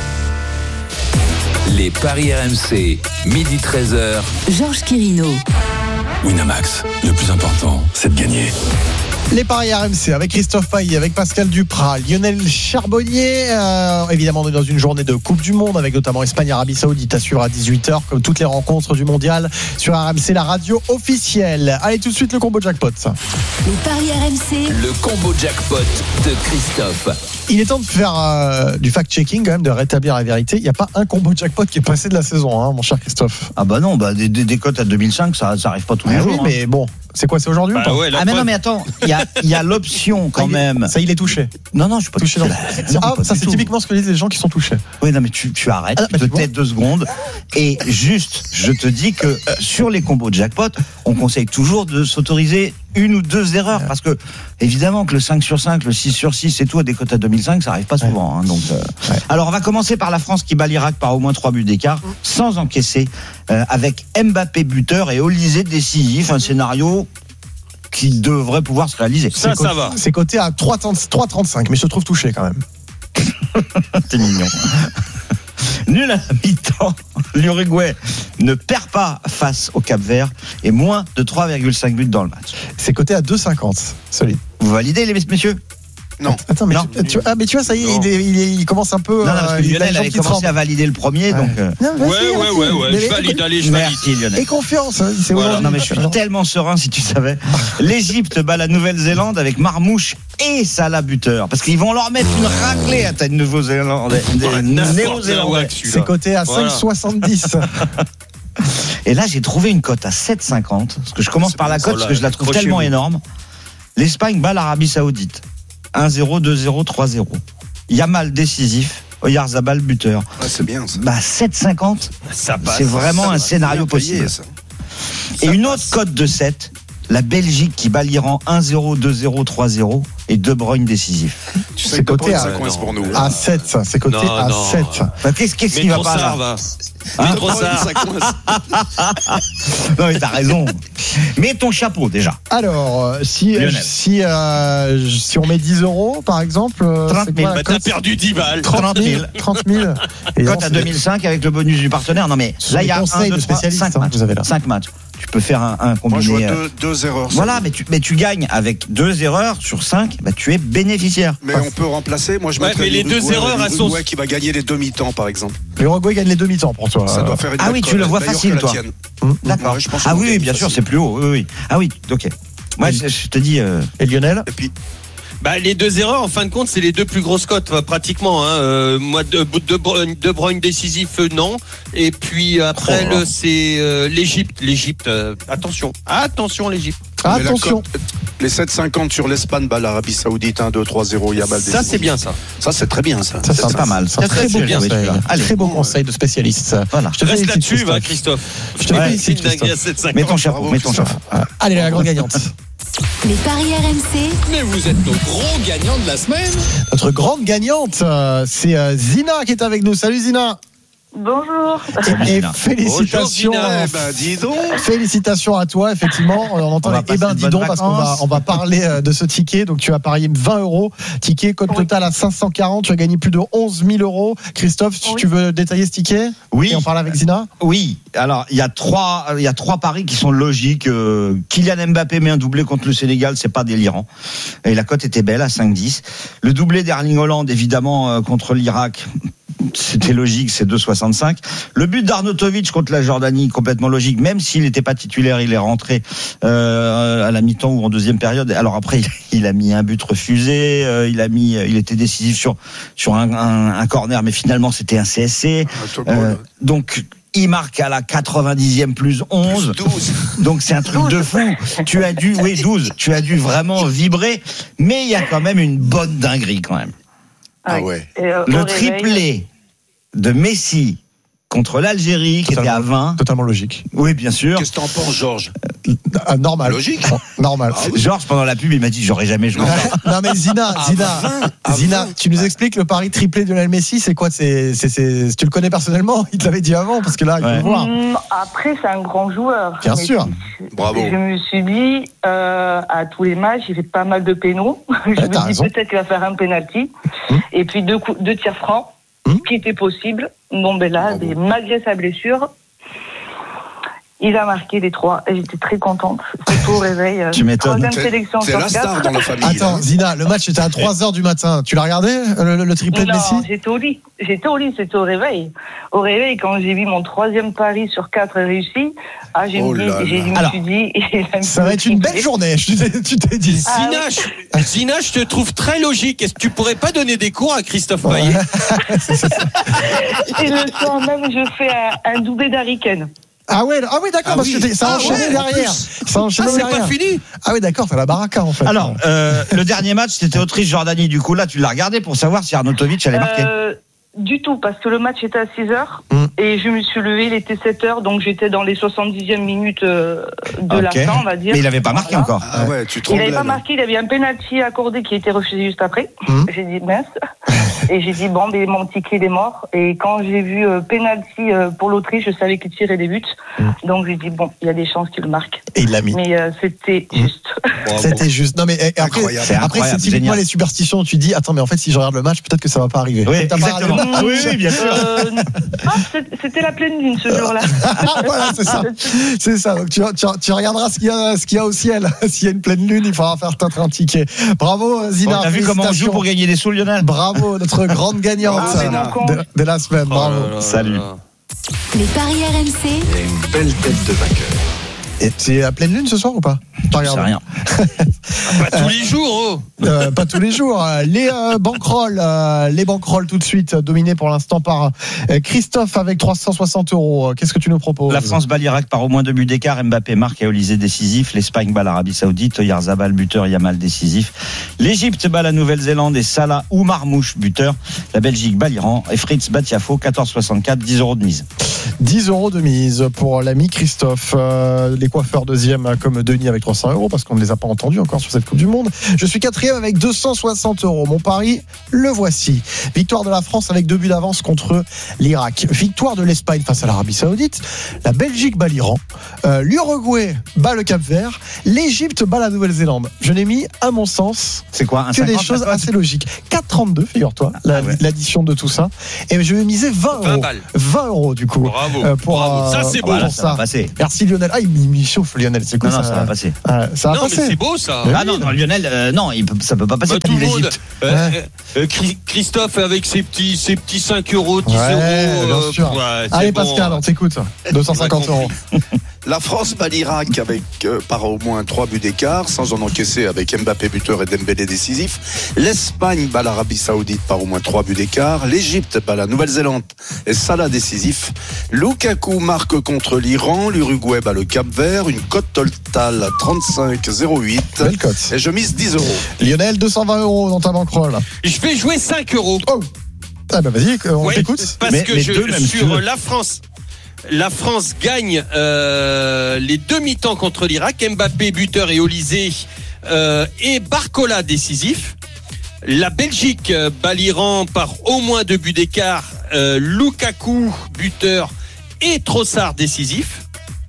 Les paris RMC, midi 13h. Georges Quirino. Winamax, le plus important, c'est de gagner. Les paris RMC avec Christophe Payet, avec Pascal Duprat, Lionel Charbonnier. Évidemment, on est dans une journée de Coupe du Monde avec notamment Espagne-Arabie Saoudite à suivre à 18h, comme toutes les rencontres du mondial sur RMC, la radio officielle. Allez, tout de suite, le combo jackpot. Les paris RMC. Le combo jackpot de Christophe. Il est temps de faire du fact-checking quand même, de rétablir la vérité. Il n'y a pas un combo jackpot qui est passé de la saison, hein, mon cher Christophe. Ah bah non, des cotes à 2005, ça arrive pas tous les jours. Oui, mais bon, c'est quoi, c'est aujourd'hui ou pas? Ouais, mais non, mais attends, il y a l'option quand même. Ça, il est touché. Non, je suis pas touché. Ça, c'est typiquement ce que disent les gens qui sont touchés. Oui, non, mais tu arrêtes, peut-être 2 secondes. Et juste, je te dis que sur les combos de jackpot, on conseille toujours de s'autoriser 1 ou 2 erreurs, parce que évidemment que le 5 sur 5, le 6 sur 6 et tout à des cotes à 2005, ça arrive pas souvent, hein, donc Alors on va commencer par la France qui bat l'Irak par au moins 3 buts d'écart sans encaisser, avec Mbappé buteur et Olysée décisif, un scénario qui devrait pouvoir se réaliser. Ça va. C'est coté à 3,35, mais je te trouve touché quand même. T'es mignon. Nul à la mi-temps, l'Uruguay ne perd pas face au Cap-Vert et moins de 3,5 buts dans le match. C'est coté à 2,50, solide. Vous validez les messieurs? Non. Attends, mais tu vois, ça y est, il commence un peu. Non, parce que Lionel avait commencé à valider le premier, donc. Ouais. Je valide, allez, je valide. Merci, Lionel. Et confiance. C'est voilà. Non, mais je suis tellement serein, si tu savais. L'Égypte bat la Nouvelle-Zélande avec Marmouche et Salah buteur, parce qu'ils vont leur mettre une raclée à tête Néo-Zélandais. C'est coté à 5,70. Et là, j'ai trouvé une cote à 7,50. Parce que je commence par la cote, parce que je la trouve tellement énorme. L'Espagne bat l'Arabie Saoudite. 1-0, 2-0, 3-0. Yamal décisif, Oyarzabal buteur. Ah, c'est bien ça. 7,50, c'est vraiment un scénario possible. Et une autre cote de 7, La Belgique qui bat l'Iran 1-0, 2-0, 3-0 et De Bruyne décisif. Tu sais C'est que coté ça coince pour nous. à 7, ça. C'est coté à 7. Bah, qu'est-ce qui va pas là Mais trop ça. Non mais t'as raison. Mets ton chapeau déjà. Alors, si on met 10 euros, par exemple, 30 000. Bah, t'as perdu 10 balles. 30 000. Et Quand t'as 2005 avec le bonus du partenaire, non mais là il y a 1, 2, 3, 5 matchs. Vous avez là. 5 matchs. Tu peux faire un combiné. Moi, je vois deux erreurs. Voilà, mais tu gagnes avec 2 erreurs sur 5, bah, tu es bénéficiaire. Mais on peut remplacer. Moi, je mettrais mais les 2 erreurs, elles sont. qui va gagner les demi-temps, par exemple. L'Uruguay gagne les demi-temps pour toi. Ça doit faire une Ah oui, tu le vois facile, toi. D'accord. Ouais, Ah oui, bien sûr, c'est plus haut. Oui. Ah oui, ok. Moi, je te dis. Et Lionel ? Et puis. Bah, les 2 erreurs, en fin de compte, c'est les 2 plus grosses cotes, pratiquement. Moi, De Bruyne décisif, non. Et puis après, c'est l'Égypte. L'Égypte, attention, l'Égypte. Attention. Les 7,50 sur l'Espagne, l'Arabie Saoudite 1, 2, 3, 0, Yamal. Ça, c'est bien ça. Ça, c'est très bien ça. Ça, c'est pas mal. C'est très beau bien, conseil. Très beau conseil de spécialiste. Voilà. Je te Reste félicite, là-dessus, Christophe. Christophe. Je te félicite, Christophe. Christophe. Mets ton chapeau. Allez, la grande gagnante. Les paris RMC. Mais vous êtes nos gros gagnants de la semaine. Notre grande gagnante, c'est Zina qui est avec nous. Salut Zina. Bonjour. Et félicitations. Dis donc. Félicitations à toi, effectivement. On entend les dis donc parce qu'on va parler de ce ticket. Donc tu as parié 20 euros. Ticket, code total à 540. Tu as gagné plus de 11 000 euros. Christophe, tu veux détailler ce ticket ? Oui. Et on parle avec Zina ? Oui. Alors, il y a trois paris qui sont logiques. Kylian Mbappé met un doublé contre le Sénégal, c'est pas délirant. Et la cote était belle à 5,10. Le doublé d'Erling Haaland, évidemment, contre l'Irak. C'était logique, c'est 2,65. Le but d'Arnautovic contre la Jordanie, complètement logique, même s'il n'était pas titulaire, il est rentré à la mi-temps ou en deuxième période. Alors après, il a mis un but refusé, il était décisif sur un corner, mais finalement c'était un CSC. Donc il marque à la 90e plus 11. 12. Donc c'est un truc de fou. 12. Tu as dû vraiment vibrer, mais il y a quand même une bonne dinguerie quand même. Ah ouais. Le triplé de Messi contre l'Algérie qui était à 20. Totalement logique. Oui, bien sûr. Qu'est-ce que t'en penses, Georges ? Normal. Logique. Normal. Georges, pendant la pub, il m'a dit j'aurais jamais joué. Non mais Zina, tu nous expliques le pari triplé de Lionel Messi, c'est quoi ? Tu le connais personnellement ? Il te l'avait dit avant parce que là, il faut le voir. Après, c'est un grand joueur. Bien sûr. Bravo. Je me suis dit, à tous les matchs, il fait pas mal de pénaux. Je me dis peut-être qu'il va faire un penalty. Et puis deux tirs francs, qui était possible. Bon, ben là, malgré sa blessure, il a marqué les 3 et j'étais très contente. Surtout au réveil. Tu m'étonnes. Troisième sélection sur 4. C'est la star dans la famille. Attends, Zina, le match était à 3h du matin. Tu l'as regardé, le triplé de Messi ? Non, j'étais au lit, c'était au réveil. Au réveil, quand j'ai vu mon 3e pari sur 4 réussi, je me suis dit... Ça va être une belle journée, tu t'es dit. Zina, je te trouve très logique. Est-ce que tu pourrais pas donner des cours à Christophe Payet ? Et le soir même, je fais un doublé d'Harry Kane. Ah oui, d'accord, parce que ça a enchaîné derrière. Ça a enchaîné derrière. C'est pas fini. Ah oui, d'accord, t'as la baraka en fait. Alors, le dernier match, c'était Autriche-Jordanie. Du coup, là, tu l'as regardé pour savoir si Arnautovic allait marquer. Du tout, parce que le match était à 6h et je me suis levé, il était 7h, donc j'étais dans les 70e minutes de la fin, on va dire. Mais il n'avait pas marqué encore. Ah ouais, tu il n'avait pas marqué, il avait un penalty accordé qui a été refusé juste après. J'ai dit mince. Et j'ai dit bon, mais mon ticket il est mort. Et quand j'ai vu penalty pour l'Autriche, je savais qu'il tirait des buts. Donc j'ai dit bon, il y a des chances qu'il marque. Et il l'a mis. Mais c'était juste. C'était juste. Non mais après c'est typiquement les superstitions. Tu dis attends mais en fait si je regarde le match peut-être que ça va pas arriver. Oui, exactement. Oui, bien sûr. C'était la pleine lune ce jour-là. Voilà, c'est ça. Donc tu regarderas ce qu'il y a au ciel. S'il y a une pleine lune, il faudra faire peut-être un ticket. Bravo Zina. T'as vu comment on joue pour gagner des sous, Lionel ? Bravo, notre grande gagnante de la semaine. Bravo. Salut. Les paris RMC. Il y a une belle tête de vainqueur. Et c'est à pleine lune ce soir ou pas ? Je sais rien. Pas tous les jours, pas tous les jours. Les banquerolles tout de suite, dominées pour l'instant par Christophe avec 360 €. Qu'est-ce que tu nous proposes ? La France bat l'Irak par au moins 2 buts d'écart. Mbappé marque et Olysée décisif. L'Espagne bat l'Arabie Saoudite. Oyarzabal buteur, Yamal décisif. L'Égypte bat la Nouvelle-Zélande et Salah ou Marmouche buteur. La Belgique bat l'Iran et Fritz bat Tiafo 14,64, 10 € de mise. 10 € de mise pour l'ami Christophe. Les coiffeurs deuxième comme Denis avec 300 €, parce qu'on ne les a pas entendus encore sur cette Coupe du Monde. Je suis quatrième avec 260 €. Mon pari, le voici. Victoire de la France avec 2 buts d'avance contre l'Irak. Victoire de l'Espagne face à l'Arabie Saoudite. La Belgique bat l'Iran. L'Uruguay bat le Cap-Vert. L'Égypte bat la Nouvelle-Zélande. Je n'ai mis, à mon sens, c'est quoi, que des choses assez logiques. 4,32, figure-toi, l'addition de tout ça. Et je vais miser 20 €. 20 € du coup. Bravo. Ça, c'est beau. Ça. Merci Lionel. Il me chauffe Lionel. C'est cool. Non, ça va passer. Ça va passer. Mais c'est beau ça. Non, Lionel, non, ça peut pas passer. Tout le monde. Christophe avec ses petits 5 €, 10 €. Bien sûr. Allez bon. Pascal, on t'écoute. 250 €. La France bat l'Irak par au moins 3 buts d'écart, sans en encaisser, avec Mbappé buteur et Dembélé décisif. L'Espagne bat l'Arabie Saoudite par au moins 3 buts d'écart. L'Égypte bat la Nouvelle-Zélande et Salah décisif. Lukaku marque contre l'Iran. L'Uruguay bat le Cap-Vert. Une cote totale à 35,08. Belle cote. Et je mise 10 €. Lionel, 220 € dans ta bankroll. Je vais jouer 5 €. Oh. Ah bah vas-y, on t'écoute. Parce que sur la France. La France gagne les 2 mi-temps contre l'Irak. Mbappé buteur et Olysée et Barcola décisif. La Belgique bat l'Iran par au moins 2 buts d'écart. Lukaku buteur et Trossard décisif.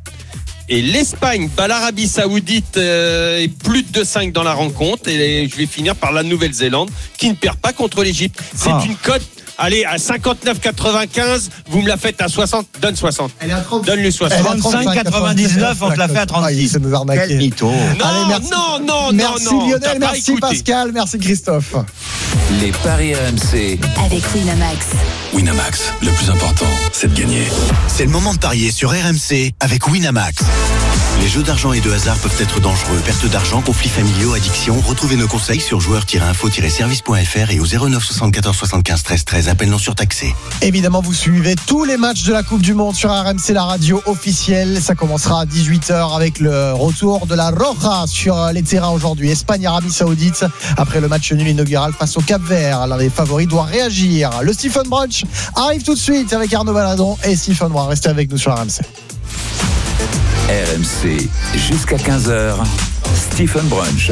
Et l'Espagne bat l'Arabie Saoudite et plus de 2,5 dans la rencontre. Et je vais finir par la Nouvelle-Zélande qui ne perd pas contre l'Égypte. C'est une cote. Allez, à 59,95, vous me la faites à 60, donne 60. Elle est à 30. Donne les 60. 35,99, on te la fait à 36. C'est nous arnaquer. Quel mytho. Allez, merci. Non. Merci Lionel, merci Pascal, merci Christophe. Les paris RMC. Avec Winamax. Winamax, le plus important, c'est de gagner. C'est le moment de parier sur RMC avec Winamax. Les jeux d'argent et de hasard peuvent être dangereux. Perte d'argent, conflits familiaux, addiction. Retrouvez nos conseils sur joueurs-info-service.fr et au 09 74 75 13 13. Appel non surtaxé. Évidemment, vous suivez tous les matchs de la Coupe du Monde sur RMC, la radio officielle. Ça commencera à 18h avec le retour de la Roja sur les terrains aujourd'hui. Espagne-Arabie Saoudite après le match nul inaugural face au Cap-Vert. L'un des favoris doit réagir. Le Stephen Brunch arrive tout de suite avec Arnaud Baladon et Stephen Brun. Restez avec nous sur RMC. RMC, jusqu'à 15h, Stephen Brunch.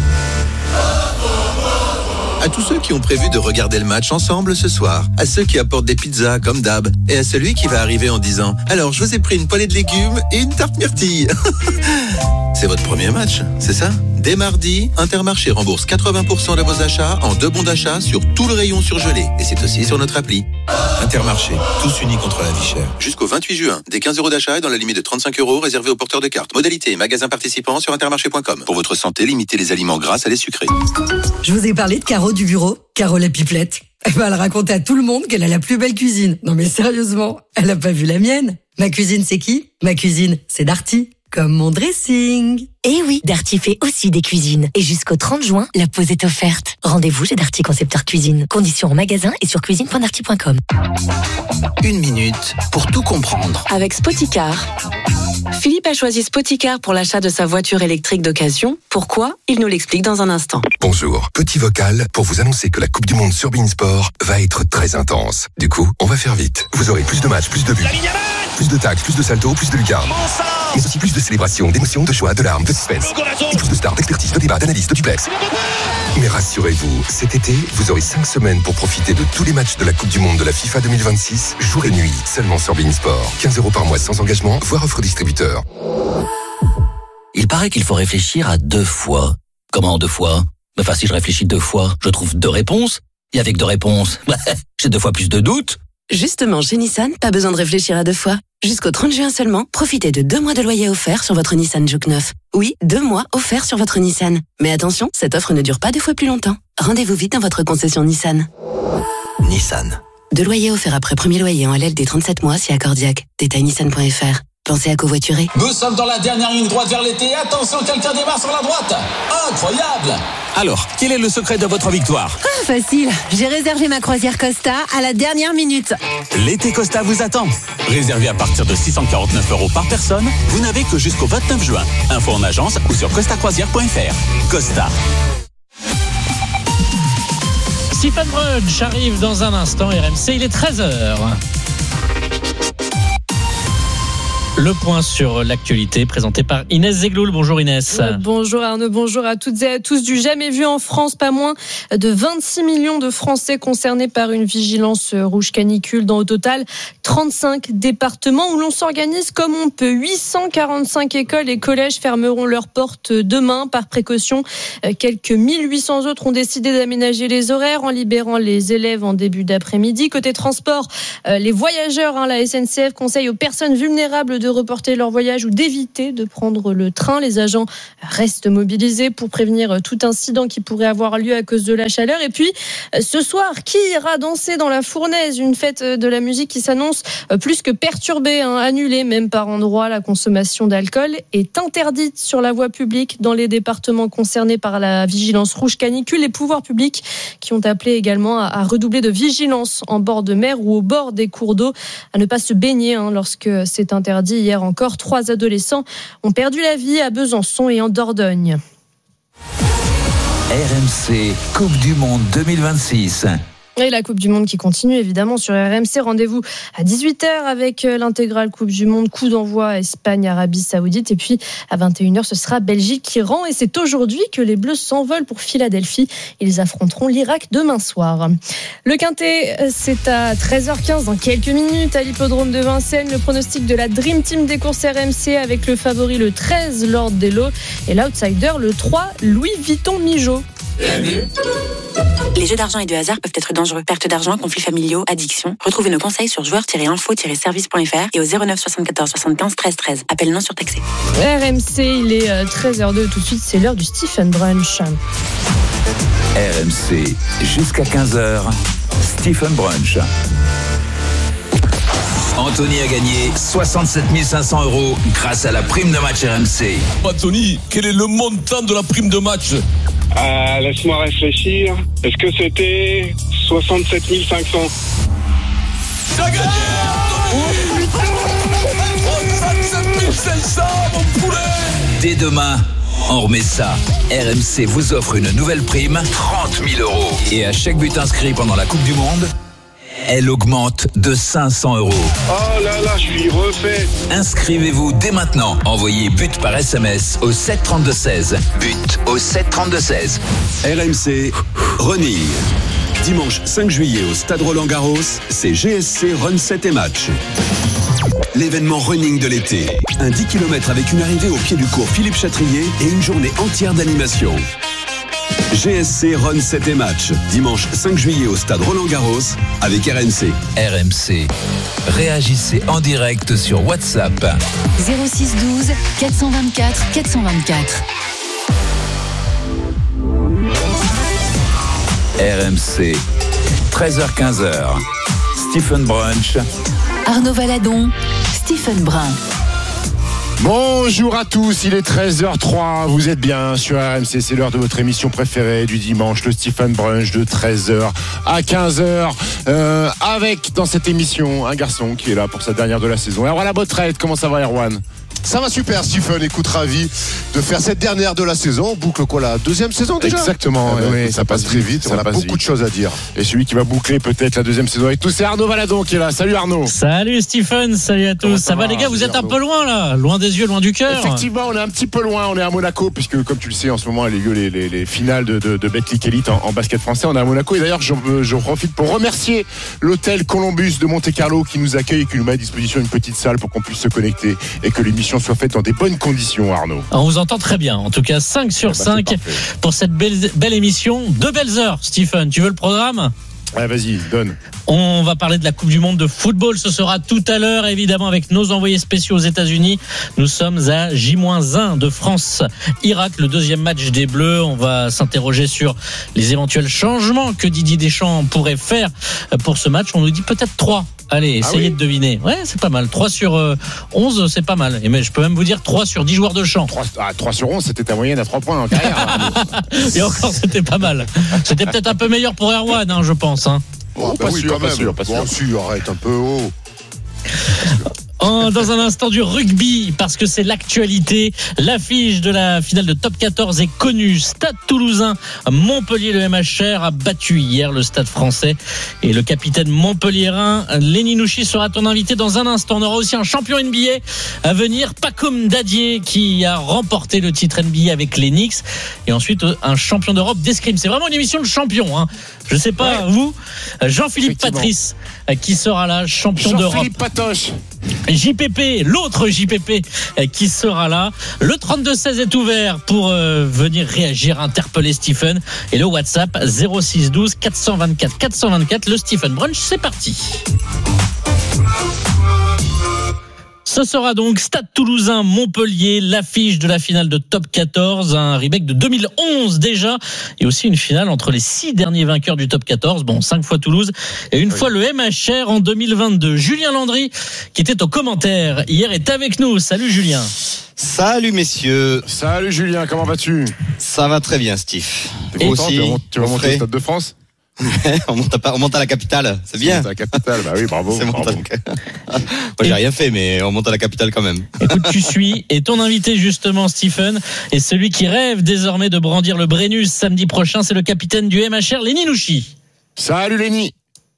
À tous ceux qui ont prévu de regarder le match ensemble ce soir, à ceux qui apportent des pizzas comme d'hab, et à celui qui va arriver en disant « Alors, je vous ai pris une poêlée de légumes et une tarte myrtille ». C'est votre premier match, c'est ça ? Dès mardi, Intermarché rembourse 80% de vos achats en 2 bons d'achat sur tout le rayon surgelé. Et c'est aussi sur notre appli. Intermarché, tous unis contre la vie chère. Jusqu'au 28 juin, des 15 € d'achat et dans la limite de 35 € réservés aux porteurs de cartes. Modalité, magasin participant sur intermarché.com. Pour votre santé, limitez les aliments gras à les sucrés. Je vous ai parlé de Caro du bureau, Caro la pipelette. Elle raconte à tout le monde qu'elle a la plus belle cuisine. Non mais sérieusement, elle a pas vu la mienne. Ma cuisine, c'est qui ? Ma cuisine, c'est Darty. Comme mon dressing. Eh oui, Darty fait aussi des cuisines. Et jusqu'au 30 juin, la pause est offerte. Rendez-vous chez Darty Concepteur Cuisine. Conditions en magasin et sur cuisine.darty.com. 1 minute pour tout comprendre. Avec Spoticar. Philippe a choisi Spoticar pour l'achat de sa voiture électrique d'occasion. Pourquoi ? Il nous l'explique dans un instant. Bonjour, petit vocal pour vous annoncer que la Coupe du Monde sur beIN Sport va être très intense. Du coup, on va faire vite. Vous aurez plus de matchs, plus de buts, plus de tags, plus de saltos, plus de lucarnes. Mais aussi plus de célébrations, d'émotions, de joie, de larmes, de suspense. Et plus de stars, d'expertise, de débats, d'analyses, de duplex. Mais rassurez-vous, cet été, vous aurez 5 semaines pour profiter de tous les matchs de la Coupe du Monde de la FIFA 2026, jour et nuit, seulement sur beIN Sport. 15 € par mois sans engagement, voire offre distributeur. Il paraît qu'il faut réfléchir à 2 fois. Comment 2 fois ? Enfin, si je réfléchis 2 fois, je trouve 2 réponses. Et avec 2 réponses, j'ai 2 fois plus de doutes. Justement, chez Nissan, pas besoin de réfléchir à 2 fois. Jusqu'au 30 juin seulement, profitez de 2 mois de loyer offert sur votre Nissan Juke 9. Oui, 2 mois offerts sur votre Nissan. Mais attention, cette offre ne dure pas 2 fois plus longtemps. Rendez-vous vite dans votre concession Nissan. Nissan. 2 loyers offerts après premier loyer en LL des 37 mois si accordiaque. Détail nissan.fr. Pensez à covoiturer. Nous sommes dans la dernière ligne droite vers l'été. Attention, quelqu'un démarre sur la droite. Incroyable! Alors, quel est le secret de votre victoire ? Facile. J'ai réservé ma croisière Costa à la dernière minute. L'été Costa vous attend. Réservé à partir de 649 € par personne, vous n'avez que jusqu'au 29 juin. Info en agence ou sur costacroisière.fr. Costa. Stephen Brunch arrive dans un instant. RMC, il est 13h. Le point sur l'actualité présenté par Inès Zegloul. Bonjour Inès. Bonjour Arnaud, bonjour à toutes et à tous. Du jamais vu en France, pas moins de 26 millions de Français concernés par une vigilance rouge canicule dans au total 35 départements où l'on s'organise comme on peut. 845 écoles et collèges fermeront leurs portes demain par précaution. Quelques 1800 autres ont décidé d'aménager les horaires en libérant les élèves en début d'après-midi. Côté transport, les voyageurs, la SNCF conseille aux personnes vulnérables de reporter leur voyage ou d'éviter de prendre le train. Les agents restent mobilisés pour prévenir tout incident qui pourrait avoir lieu à cause de la chaleur. Et puis, ce soir, qui ira danser dans la Fournaise ? Une fête de la musique qui s'annonce plus que perturbée, annulée même par endroits. La consommation d'alcool est interdite sur la voie publique dans les départements concernés par la vigilance rouge canicule. Les pouvoirs publics qui ont appelé également à redoubler de vigilance en bord de mer ou au bord des cours d'eau, à ne pas se baigner lorsque c'est interdit. Hier encore, 3 adolescents ont perdu la vie à Besançon et en Dordogne. RMC Coupe du Monde 2026. Et la Coupe du Monde qui continue évidemment sur RMC. Rendez-vous à 18h avec l'intégrale Coupe du Monde. Coup d'envoi Espagne-Arabie Saoudite. Et puis à 21h, ce sera Belgique-Iran. Et c'est aujourd'hui que les Bleus s'envolent pour Philadelphie. Ils affronteront l'Irak demain soir. Le Quintet, c'est à 13h15 dans quelques minutes à l'hippodrome de Vincennes. Le pronostic de la Dream Team des courses RMC avec le favori le 13, Lord Dello. Et l'outsider, le 3, Louis Vuitton Mijo. Les jeux d'argent et de hasard peuvent être dangereux. Perte d'argent, conflits familiaux, addiction. Retrouvez nos conseils sur joueurs-info-service.fr et au 09 74 75 13 13. Appel non surtaxé. RMC, il est 13h02. Tout de suite, c'est l'heure du Stephen Brunch. RMC, jusqu'à 15h, Stephen Brunch. Anthony a gagné 67 500 € grâce à la prime de match RMC. Anthony, quel est le montant de la prime de match ? Laisse-moi réfléchir. Est-ce que c'était 67 500 ? T'as gagné, Anthony ! 67 500, mon poulet ! Dès demain, on remet ça. RMC vous offre une nouvelle prime, 30 000 €. Et à chaque but inscrit pendant la Coupe du Monde, elle augmente de 500 €. Oh là là, je suis refait. Inscrivez-vous dès maintenant. Envoyez but par SMS au 732-16. But au 732-16. RMC Running. Dimanche 5 juillet au Stade Roland-Garros, c'est GSC Run 7 et Match. L'événement running de l'été. Un 10 km avec une arrivée au pied du cours Philippe Chatrier et une journée entière d'animation. GSC Run 7 et Match, dimanche 5 juillet au Stade Roland-Garros avec RMC. RMC. Réagissez en direct sur WhatsApp. 06 12 424 424. RMC. 13h-15h. Stephen Brunch. Arnaud Valadon, Stephen Brun. Bonjour à tous, il est 13h03, vous êtes bien sur RMC, c'est l'heure de votre émission préférée du dimanche, le Stephen Brunch de 13h à 15h, avec dans cette émission un garçon qui est là pour sa dernière de la saison. Erwan Labotrette, comment ça va Erwan ? Ça va super Stephen, écoute, ravi de faire cette dernière de la saison. On boucle quoi, la deuxième saison déjà ? Exactement, oui, ça passe très vite, on a beaucoup de choses à dire. Et celui qui va boucler peut-être la deuxième saison avec tous, c'est Arnaud Valadon qui est là. Salut Arnaud. Salut Stephen, salut à tous. Ça va les gars, vous êtes un peu loin là, loin des yeux, loin du cœur. Effectivement, on est un petit peu loin, on est à Monaco, puisque comme tu le sais en ce moment, il y a lieu les finales de Betclic Elite en basket français. On est à Monaco et d'ailleurs je profite pour remercier l'hôtel Columbus de Monte-Carlo qui nous accueille et qui nous met à disposition une petite salle pour qu'on puisse se connecter et que l'émission soit faite dans des bonnes conditions, Arnaud. On vous entend très bien, en tout cas 5 sur 5 pour cette belle émission. 2 belles heures, Stephen, tu veux le programme ? Ouais, vas-y, donne. On va parler de la Coupe du Monde de football. Ce sera tout à l'heure, évidemment, avec nos envoyés spéciaux aux États-Unis. Nous sommes à J-1 de France-Irak, le deuxième match des Bleus. On va s'interroger sur les éventuels changements que Didier Deschamps pourrait faire pour ce match. On nous dit peut-être 3. Allez, essayez de deviner. Ouais, c'est pas mal. 3 sur 11, c'est pas mal. Et mais je peux même vous dire 3 sur 10 joueurs de champ. 3 sur 11, c'était ta moyenne à 3 points en carrière. Et encore, c'était pas mal. C'était peut-être un peu meilleur pour Erwan, je pense. Oh, pas sûr, arrête un peu haut. Dans un instant du rugby, parce que c'est l'actualité. L'affiche de la finale de Top 14 est connue. Stade Toulousain, Montpellier, le MHR a battu hier le Stade Français. Et le capitaine montpelliérain, Lenny Nouchi, sera ton invité dans un instant. On aura aussi un champion NBA à venir, Pacom Dadier, qui a remporté le titre NBA avec les Knicks. Et ensuite, un champion d'Europe d'escrime. C'est vraiment une émission de champion, hein. Je sais pas, vous, Jean-Philippe Patrice, qui sera là, champion d'Europe. Jean-Philippe Patoche. JPP, l'autre JPP qui sera là. Le 32-16 est ouvert pour venir réagir, interpeller Stephen. Et le WhatsApp 06 12 424 424. Le Stephen Brunch, c'est parti. Ce sera donc Stade Toulousain Montpellier, l'affiche de la finale de Top 14, un remake de 2011 déjà, et aussi une finale entre les 6 derniers vainqueurs du Top 14, 5 fois Toulouse et une fois le MHR en 2022. Julien Landry, qui était au commentaire hier, est avec nous. Salut Julien. Salut messieurs. Salut Julien, comment vas-tu ? Ça va très bien Steve. Vous aussi, tu vas monter au Stade de France ? on monte à la capitale, c'est bien. On monte à la capitale, bah oui, bravo. Moi j'ai rien fait, mais on monte à la capitale quand même. Écoute, tu suis, et ton invité justement, Stephen, est celui qui rêve désormais de brandir le Brennus samedi prochain, c'est le capitaine du MHR, Lenny Nouchi. Salut Lenny.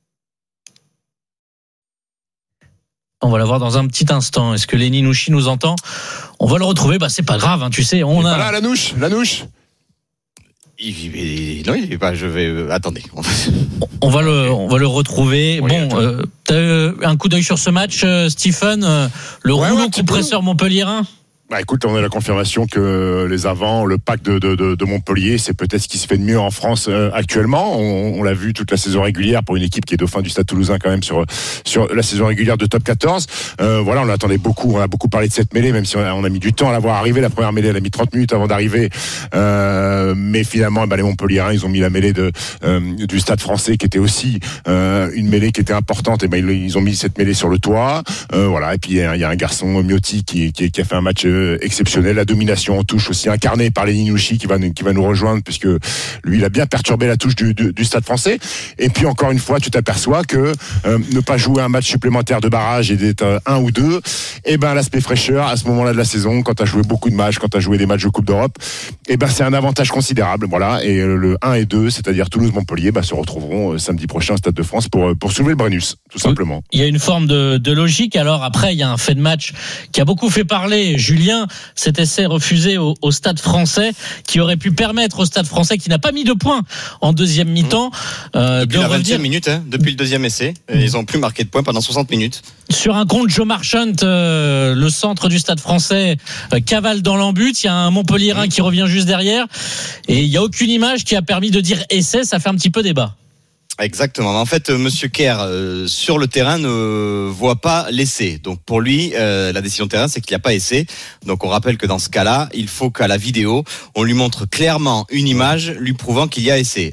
On va la voir dans un petit instant. Est-ce que Lenny Nouchi nous entend ? On va le retrouver, c'est pas grave, hein, tu sais. On a voilà, la nouche. Non, il est pas. Je vais. Attendez. On va le retrouver. T'as eu un coup d'œil sur ce match, Stephen. Le rouleau compresseur montpelliérain. Bah écoute, on a la confirmation que les avants, le pack de Montpellier, c'est peut-être ce qui se fait de mieux en France actuellement. On l'a vu toute la saison régulière pour une équipe qui est dauphin du Stade Toulousain quand même sur la saison régulière de Top 14. Voilà, on l'attendait beaucoup. On a beaucoup parlé de cette mêlée, même si on a mis du temps à la voir arriver. La première mêlée, elle a mis 30 minutes avant d'arriver. Mais finalement, les Montpelliérains, ils ont mis la mêlée du Stade Français, qui était aussi une mêlée qui était importante. Et ils ont mis cette mêlée sur le toit. Voilà. Et puis il y a un garçon Miotti qui a fait un match exceptionnel, la domination en touche aussi incarnée par Lenny Nouchi qui va nous rejoindre, puisque lui il a bien perturbé la touche du Stade Français. Et puis encore une fois tu t'aperçois que ne pas jouer un match supplémentaire de barrage et d'être 1 ou 2, l'aspect fraîcheur à ce moment-là de la saison, quand tu as joué beaucoup de matchs, quand tu as joué des matchs de Coupe d'Europe, c'est un avantage considérable. Voilà. Et le 1 et 2, c'est-à-dire Toulouse-Montpellier, se retrouveront samedi prochain au Stade de France pour soulever le Brennus, tout simplement. Il y a une forme de logique. Alors après il y a un fait de match qui a beaucoup fait parler, Julien, cet essai refusé au Stade Français, qui aurait pu permettre au Stade Français, qui n'a pas mis de points en deuxième mi-temps, depuis la 20e minute, depuis le deuxième essai, ils ont plus marqué de points pendant 60 minutes. Sur un compte Joe Marchant, le centre du Stade Français cavale dans l'embut. Il y a un Montpelliérain qui revient juste derrière, et il n'y a aucune image qui a permis de dire essai. Ça fait un petit peu débat. Exactement. En fait, Monsieur Kerr sur le terrain ne voit pas l'essai. Donc pour lui, la décision de terrain, c'est qu'il n'y a pas essai. Donc on rappelle que dans ce cas-là, il faut qu'à la vidéo, on lui montre clairement une image lui prouvant qu'il y a essai.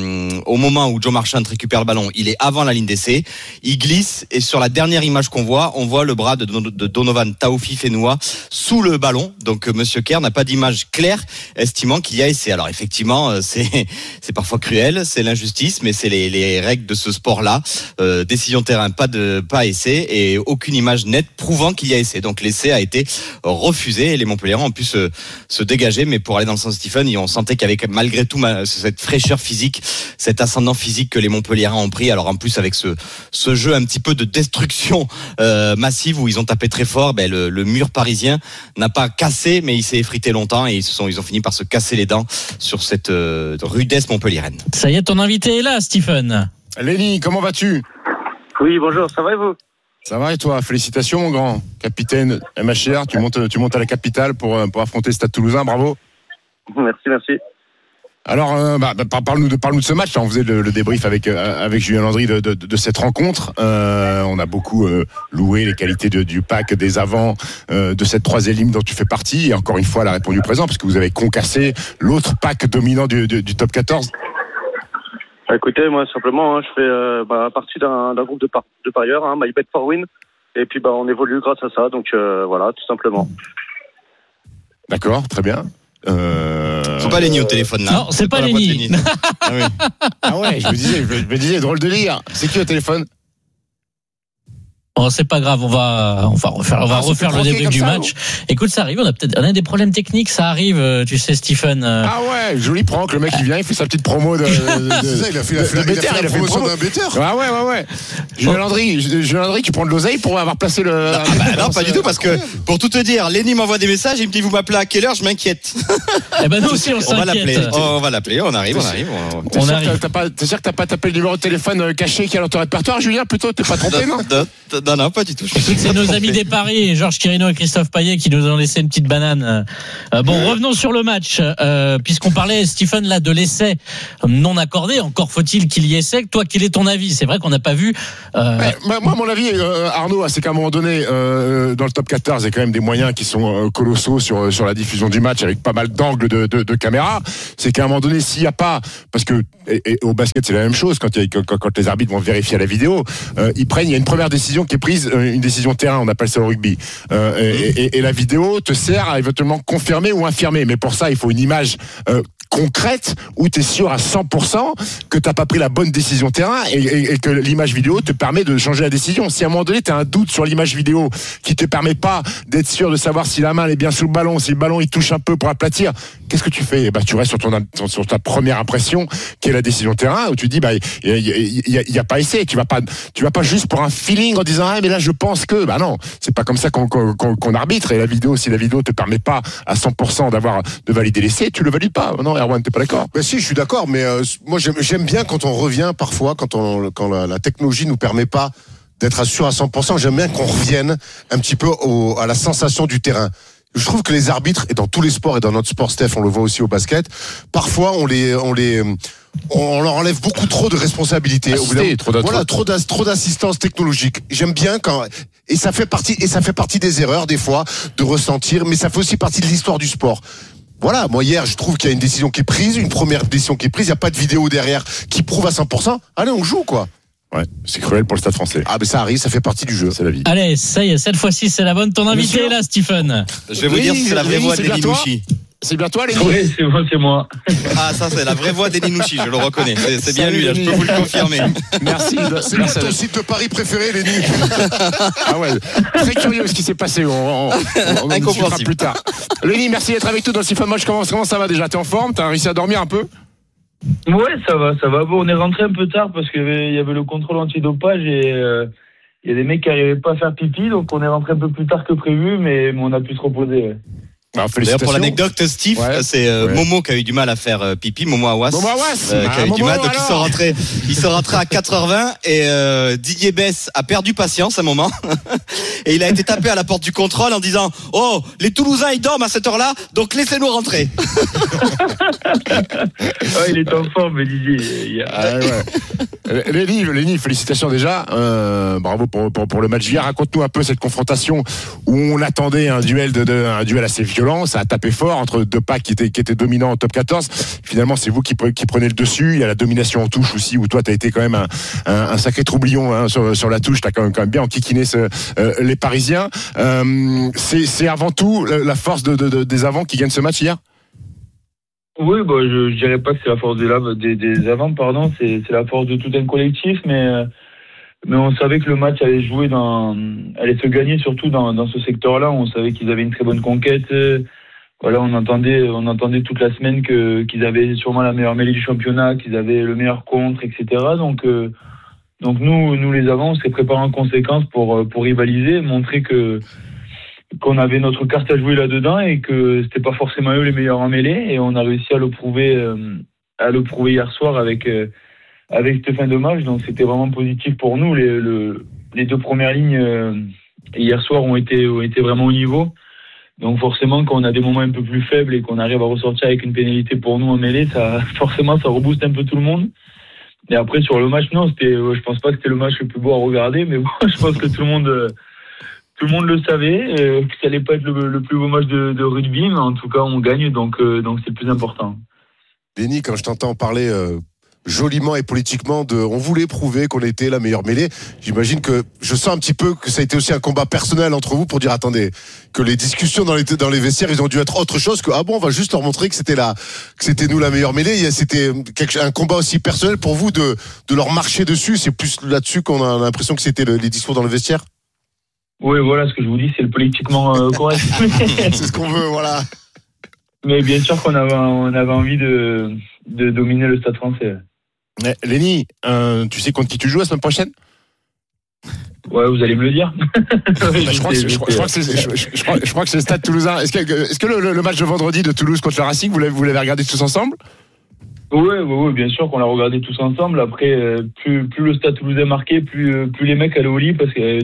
Au moment où Joe Marchant récupère le ballon, il est avant la ligne d'essai, il glisse, et sur la dernière image qu'on voit, on voit le bras de Donovan Taofi Fenoua sous le ballon. Donc Monsieur Kerr n'a pas d'image claire, estimant qu'il y a essai. Alors effectivement, c'est parfois cruel, c'est l'injustice, mais c'est les règles de ce sport-là. Décision de terrain, pas essai, et aucune image nette prouvant qu'il y a essai. Donc l'essai a été refusé, et les Montpelliérains ont pu se dégager. Mais pour aller dans le sens de Stephen, on sentait qu'avec malgré tout cette fraîcheur physique, cet ascendant physique que les Montpelliérains ont pris, alors en plus avec ce jeu un petit peu de destruction massive où ils ont tapé très fort, le mur parisien n'a pas cassé, mais il s'est effrité longtemps, et ils ont fini par se casser les dents sur cette rudesse montpelliéraine. Ça y est, ton invité est là, Stephen. Lenny, comment vas-tu ? Oui, bonjour, ça va et vous ? Ça va et toi ? Félicitations mon grand capitaine MHR, tu montes à la capitale pour affronter le Stade Toulousain, bravo. Merci. Alors, parle-nous de ce match. On faisait le débrief avec Julien Landry de cette rencontre. On a beaucoup loué les qualités du pack des avants, de cette troisième ligne dont tu fais partie. Et encore une fois, elle a répondu présent, parce que vous avez concassé l'autre pack dominant du Top 14. Écoutez, moi simplement, je fais partie d'un groupe de parieurs, My Bet for Win, et puis on évolue grâce à ça, donc voilà, tout simplement. D'accord, très bien. Faut pas Lenny au téléphone là. Non, c'est pas Lenny. Ah ouais, je me disais, drôle de lire. C'est qui au téléphone ? Bon, c'est pas grave, on va refaire le débrief du match. Écoute, ça arrive, on a des problèmes techniques, ça arrive, tu sais, Stephen. Ah ouais, joli prank, le mec il vient, il fait sa petite promo de c'est ça, il a fait la promotion d'un betteur. Ah ouais. Julien Landry, tu prends de l'oseille pour avoir placé le. Non, pas du tout, parce que pour tout te dire, Lenny m'envoie des messages, il me dit vous m'appelez à quelle heure, je m'inquiète. Eh ben nous aussi on s'inquiète. On va l'appeler, on arrive. T'es sûr que t'as pas tapé le numéro de téléphone caché qui est dans ton répertoire, Julien, plutôt? T'es pas trompé, non? Non, pas du tout. Écoute, c'est nos amis des paris, Georges Quirino et Christophe Payet, qui nous ont laissé une petite banane. Bon, revenons sur le match, puisqu'on parlait, Stephen, là, de l'essai non accordé. Encore faut-il qu'il y essaie. Toi, quel est ton avis? C'est vrai qu'on n'a pas vu. Moi, mon avis, Arnaud, c'est qu'à un moment donné, dans le top 14, il y a quand même des moyens qui sont colossaux sur la diffusion du match, avec pas mal d'angles de caméra. C'est qu'à un moment donné, s'il n'y a pas, parce que et au basket, c'est la même chose, quand les arbitres vont vérifier la vidéo, il y a une première décision qui est prise, une décision terrain, on appelle ça au rugby. Et la vidéo te sert à éventuellement confirmer ou infirmer. Mais pour ça, il faut une image concrète où tu es sûr à 100% que tu n'as pas pris la bonne décision terrain et que l'image vidéo te permet de changer la décision. Si à un moment donné, tu as un doute sur l'image vidéo qui te permet pas d'être sûr de savoir si la main elle est bien sous le ballon, si le ballon il touche un peu pour aplatir, qu'est-ce que tu fais? Tu restes sur ta première impression qui est la décision terrain, où tu dis il y a pas essai. Tu vas pas juste pour un feeling en disant mais là je pense que non, c'est pas comme ça qu'on arbitre. Et la vidéo, si la vidéo te permet pas à 100% de valider l'essai, tu le valides pas. Non, Erwan, t'es pas d'accord? Si, je suis d'accord, mais moi j'aime bien quand on revient parfois, quand la technologie nous permet pas d'être sûr à 100%, j'aime bien qu'on revienne un petit peu à la sensation du terrain. Je trouve que les arbitres, et dans tous les sports, et dans notre sport, Steph, on le voit aussi au basket, parfois on leur enlève beaucoup trop de responsabilités. Trop d'assistance technologique. J'aime bien et ça fait partie des erreurs, des fois, de ressentir, mais ça fait aussi partie de l'histoire du sport. Voilà, moi hier, je trouve qu'il y a une décision qui est prise, une première décision qui est prise, il n'y a pas de vidéo derrière qui prouve à 100%. Allez, on joue, quoi. Ouais, c'est cruel pour le Stade français. Ah, mais ça arrive, ça fait partie du jeu, c'est la vie. Allez, ça y est, cette fois-ci, c'est la bonne. Ton invité est là, Stephen. Je vais vous dire, c'est la vraie voix d'Elie Nouchi. C'est bien toi, Lenny? Oui, c'est moi. Ah, ça, c'est la vraie voix d'Elie Nouchi, je le reconnais. C'est bien lui, là, je peux vous le confirmer. Merci. C'est ton site de Paris préféré, Lenny. Ah ouais, très curieux ce qui s'est passé. On discutera plus tard. Lenny, merci d'être avec nous dans le Stephen Match. Comment ça va déjà? T'es en forme? T'as réussi à dormir un peu? Ouais, ça va. Bon, on est rentré un peu tard parce qu'il y avait le contrôle antidopage et il y a des mecs qui n'arrivaient pas à faire pipi, donc on est rentré un peu plus tard que prévu, mais on a pu se reposer. Ouais. D'ailleurs, pour l'anecdote, Steve, c'est Momo qui a eu du mal à faire pipi, Momo Awas, qui a eu du mal, donc ils sont rentrés à 4h20 et Didier Besse a perdu patience à un moment et il a été tapé à la porte du contrôle en disant les Toulousains ils dorment à cette heure-là, donc laissez-nous rentrer. Il est en forme, Didier. Lenny, félicitations déjà, bravo pour le match d'hier. Raconte-nous un peu cette confrontation où on attendait un duel assez violent. Ça a tapé fort entre deux packs qui étaient dominants en top 14. Finalement, c'est vous qui prenez le dessus. Il y a la domination en touche aussi, où toi, tu as été quand même un sacré troublion sur la touche. Tu as quand même bien enquiquiné les Parisiens. C'est avant tout la force des avants qui gagnent ce match hier? Oui, je dirais pas que c'est la force des avants, pardon. C'est la force de tout un collectif, mais on savait que le match allait se gagner surtout dans ce secteur-là. On savait qu'ils avaient une très bonne conquête. Voilà, on entendait toute la semaine qu'ils avaient sûrement la meilleure mêlée du championnat, qu'ils avaient le meilleur contre, etc. Donc nous les avants, on s'est préparés en conséquence pour rivaliser, montrer qu'on avait notre carte à jouer là-dedans et que c'était pas forcément eux les meilleurs en mêlée. Et on a réussi à le prouver hier soir avec cette fin de match, donc c'était vraiment positif pour nous. Les deux premières lignes hier soir ont été vraiment au niveau. Donc forcément, quand on a des moments un peu plus faibles et qu'on arrive à ressortir avec une pénalité pour nous en mêlée, ça rebooste un peu tout le monde. Et après sur le match, non, je pense pas que c'était le match le plus beau à regarder, mais bon, je pense que tout le monde le savait, que ça allait pas être le plus beau match de rugby, mais en tout cas on gagne, donc c'est le plus important. Lenny, quand je t'entends parler joliment et politiquement on voulait prouver qu'on était la meilleure mêlée. J'imagine que je sens un petit peu que ça a été aussi un combat personnel entre vous pour dire attendez, que les discussions dans les vestiaires, ils ont dû être autre chose que on va juste leur montrer que c'était nous la meilleure mêlée. C'était un combat aussi personnel pour vous de leur marcher dessus. C'est plus là-dessus qu'on a l'impression que c'était les discours dans le vestiaire. Oui, voilà, ce que je vous dis, c'est le politiquement correct. C'est ce qu'on veut, voilà. Mais bien sûr qu'on avait envie de dominer le Stade Français. Lenny, tu sais contre qui tu joues la semaine prochaine? Ouais, vous allez me le dire. Je crois que c'est le Stade Toulousain. Est-ce que le match de vendredi de Toulouse contre le Racing, vous l'avez regardé tous ensemble? Oui, bien sûr qu'on l'a regardé tous ensemble. Après, plus le Stade Toulousain marquait, plus les mecs allaient au lit parce que.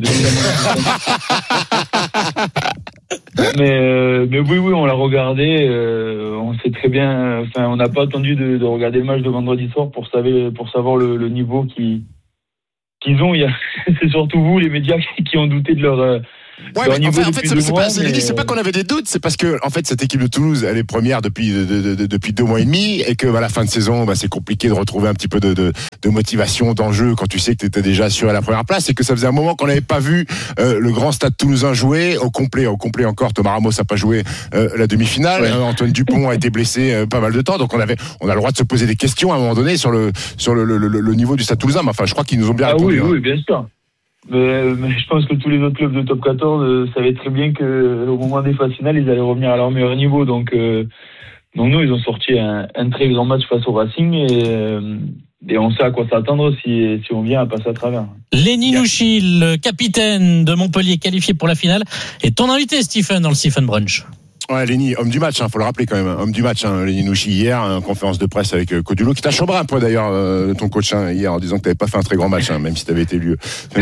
Mais oui, on l'a regardé. On sait très bien. Enfin, on n'a pas attendu de regarder le match de vendredi soir pour savoir le niveau qu'ils ont. C'est surtout vous, les médias, qui ont douté de leur. Ouais, mais en fait, c'est pas qu'on avait des doutes, c'est parce que en fait cette équipe de Toulouse, elle est première depuis 2 mois et demi, et que à la fin de saison, c'est compliqué de retrouver un petit peu de motivation, d'enjeu quand tu sais que tu étais déjà assuré à la première place, et que ça faisait un moment qu'on n'avait pas vu le grand Stade Toulousain jouer au complet encore. Thomas Ramos n'a pas joué la demi-finale, ouais. Antoine Dupont a été blessé pas mal de temps, donc on a le droit de se poser des questions à un moment donné sur le niveau du Stade Toulousain. Mais enfin, je crois qu'ils nous ont bien répondu. Oui, bien sûr. Mais je pense que tous les autres clubs de top 14 savaient très bien qu'au moment des phases finales, ils allaient revenir à leur meilleur niveau. Donc nous, ils ont sorti un très grand match face au Racing et on sait à quoi s'attendre si on vient à passer à travers. Lenny Nouchi, le capitaine de Montpellier, qualifié pour la finale, est ton invité, Stephen, dans le Stephen Brunch. Ouais, Lenny, homme du match, faut le rappeler quand même. Homme du match, Lenny Nouchi hier, en conférence de presse avec Codulo, qui t'a chambré un peu d'ailleurs, ton coach hier, en disant que t'avais pas fait un très grand match, même si t'avais été élu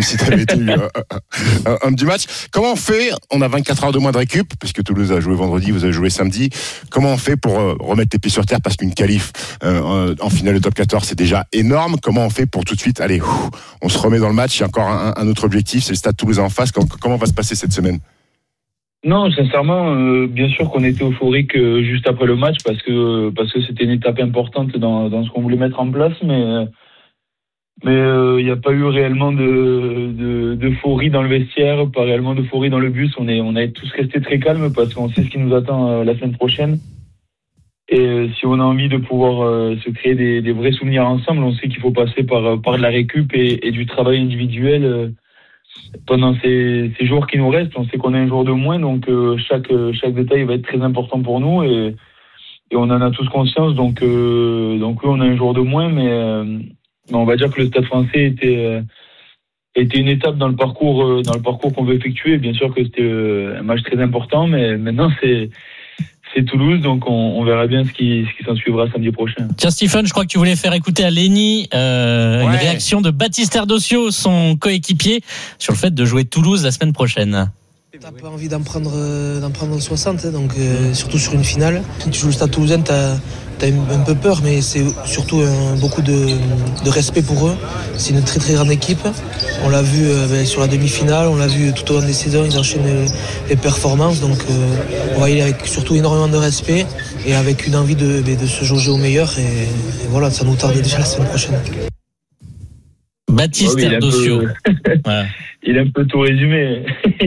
homme du match. Comment on fait? On a 24 heures de moins de récup, puisque Toulouse a joué vendredi, vous avez joué samedi. Comment on fait pour remettre les pieds sur terre, parce qu'une qualif en finale de top 14, c'est déjà énorme. Comment on fait pour tout de suite, allez, on se remet dans le match? Il y a encore un autre objectif, c'est le Stade Toulousain en face. Comment va se passer cette semaine? Non, sincèrement, bien sûr qu'on était euphorique juste après le match parce que c'était une étape importante dans ce qu'on voulait mettre en place, mais il n'y a pas eu réellement d'euphorie dans le vestiaire, pas réellement d'euphorie dans le bus. On est tous restés très calmes parce qu'on sait ce qui nous attend la semaine prochaine. Et si on a envie de pouvoir se créer des vrais souvenirs ensemble, on sait qu'il faut passer par de la récup et du travail individuel. Pendant ces jours qui nous restent, on sait qu'on a un jour de moins, donc chaque détail va être très important pour nous et on en a tous conscience. Donc oui, on a un jour de moins, mais on va dire que le Stade Français était une étape dans le parcours qu'on veut effectuer. Bien sûr que c'était un match très important, mais maintenant c'est Toulouse, donc on verra bien ce qui s'en suivra samedi prochain. Tiens, Stephen, je crois que tu voulais faire écouter à Lenny une réaction de Baptiste Erdosio, son coéquipier, sur le fait de jouer Toulouse la semaine prochaine. T'as pas envie d'en prendre 60, donc surtout sur une finale. Quand tu joues le Stade Toulousain, t'as un peu peur, mais c'est surtout beaucoup de respect pour eux. C'est une très très grande équipe. On l'a vu sur la demi-finale, on l'a vu tout au long des saisons, ils enchaînent les performances. Donc on va y aller avec surtout énormément de respect et avec une envie de se jauger au meilleur. Et voilà, ça nous tarde déjà la semaine prochaine. Baptiste Erdosio. Il a un peu tout résumé.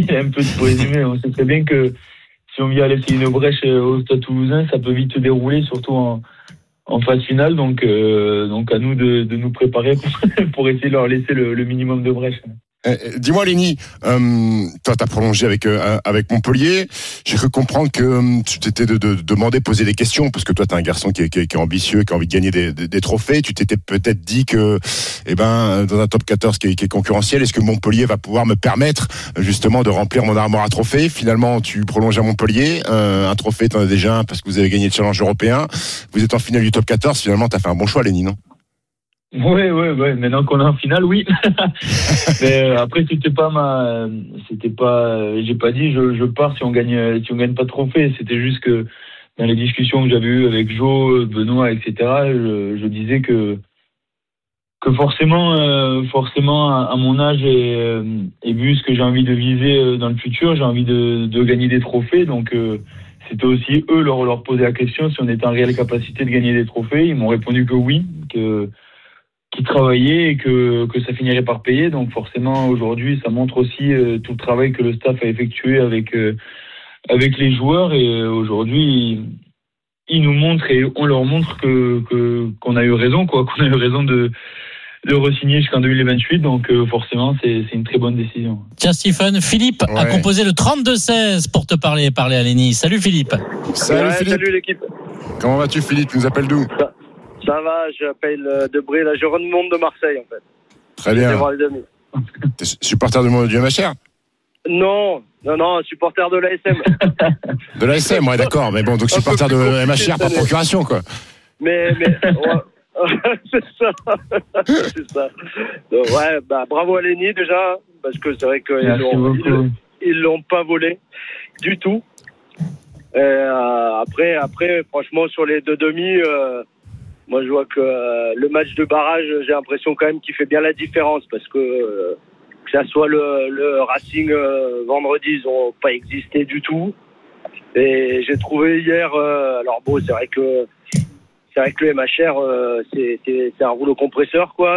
On sait très bien que si on vient laisser une brèche au Stade Toulousain, ça peut vite se dérouler, surtout en phase finale. Donc à nous de nous préparer pour essayer de leur laisser le minimum de brèche. Dis-moi, Lenny, toi, t'as prolongé avec Montpellier. J'ai cru comprendre que tu t'étais demandé, poser des questions, parce que toi, t'es un garçon qui est ambitieux, qui a envie de gagner des trophées. Tu t'étais peut-être dit que, dans un top 14 qui est concurrentiel, est-ce que Montpellier va pouvoir me permettre, justement, de remplir mon armoire à trophées? Finalement, tu prolonges à Montpellier. Un trophée, t'en as déjà un, parce que vous avez gagné le challenge européen. Vous êtes en finale du top 14. Finalement, t'as fait un bon choix, Lenny, non? Ouais. Maintenant qu'on est en finale, oui. Mais après, j'ai pas dit je pars si on gagne pas de trophée. C'était juste que dans les discussions que j'avais eues avec Jo, Benoît, etc., je disais que forcément, à mon âge et vu ce que j'ai envie de viser dans le futur, j'ai envie de gagner des trophées. Donc, c'était aussi eux leur poser la question si on était en réelle capacité de gagner des trophées. Ils m'ont répondu que oui, qu'ils travaillaient et que ça finirait par payer. Donc forcément, aujourd'hui, ça montre aussi tout le travail que le staff a effectué avec les joueurs. Et aujourd'hui, ils nous montrent et on leur montre qu'on a eu raison, qu'on a eu raison de de re-signer jusqu'en 2028. Donc forcément, c'est une très bonne décision. Tiens, Stephen, Philippe a composé le 32-16 pour te parler à Lenny. Salut Philippe. Salut Philippe. Salut l'équipe. Comment vas-tu Philippe? Tu nous appelles d'où? Ça va, j'appelle de Brie, là je remonte de Marseille en fait. Très bien. Voir les demi. T'es supporter du MHR? Non, supporter de l'ASM. De l'ASM, ouais, d'accord. Mais bon, donc supporter de MHR par procuration, quoi. Mais ouais, c'est ça. Donc, ouais, bravo à Lenny déjà, parce que c'est vrai qu'ils l'ont pas volé du tout. Après, franchement, sur les deux demi, moi je vois que le match de barrage, j'ai l'impression quand même qu'il fait bien la différence, parce que ça soit le Racing vendredi, ils n'ont pas existé du tout. Et j'ai trouvé hier, alors bon, c'est vrai que le MHR, c'est un rouleau compresseur, quoi.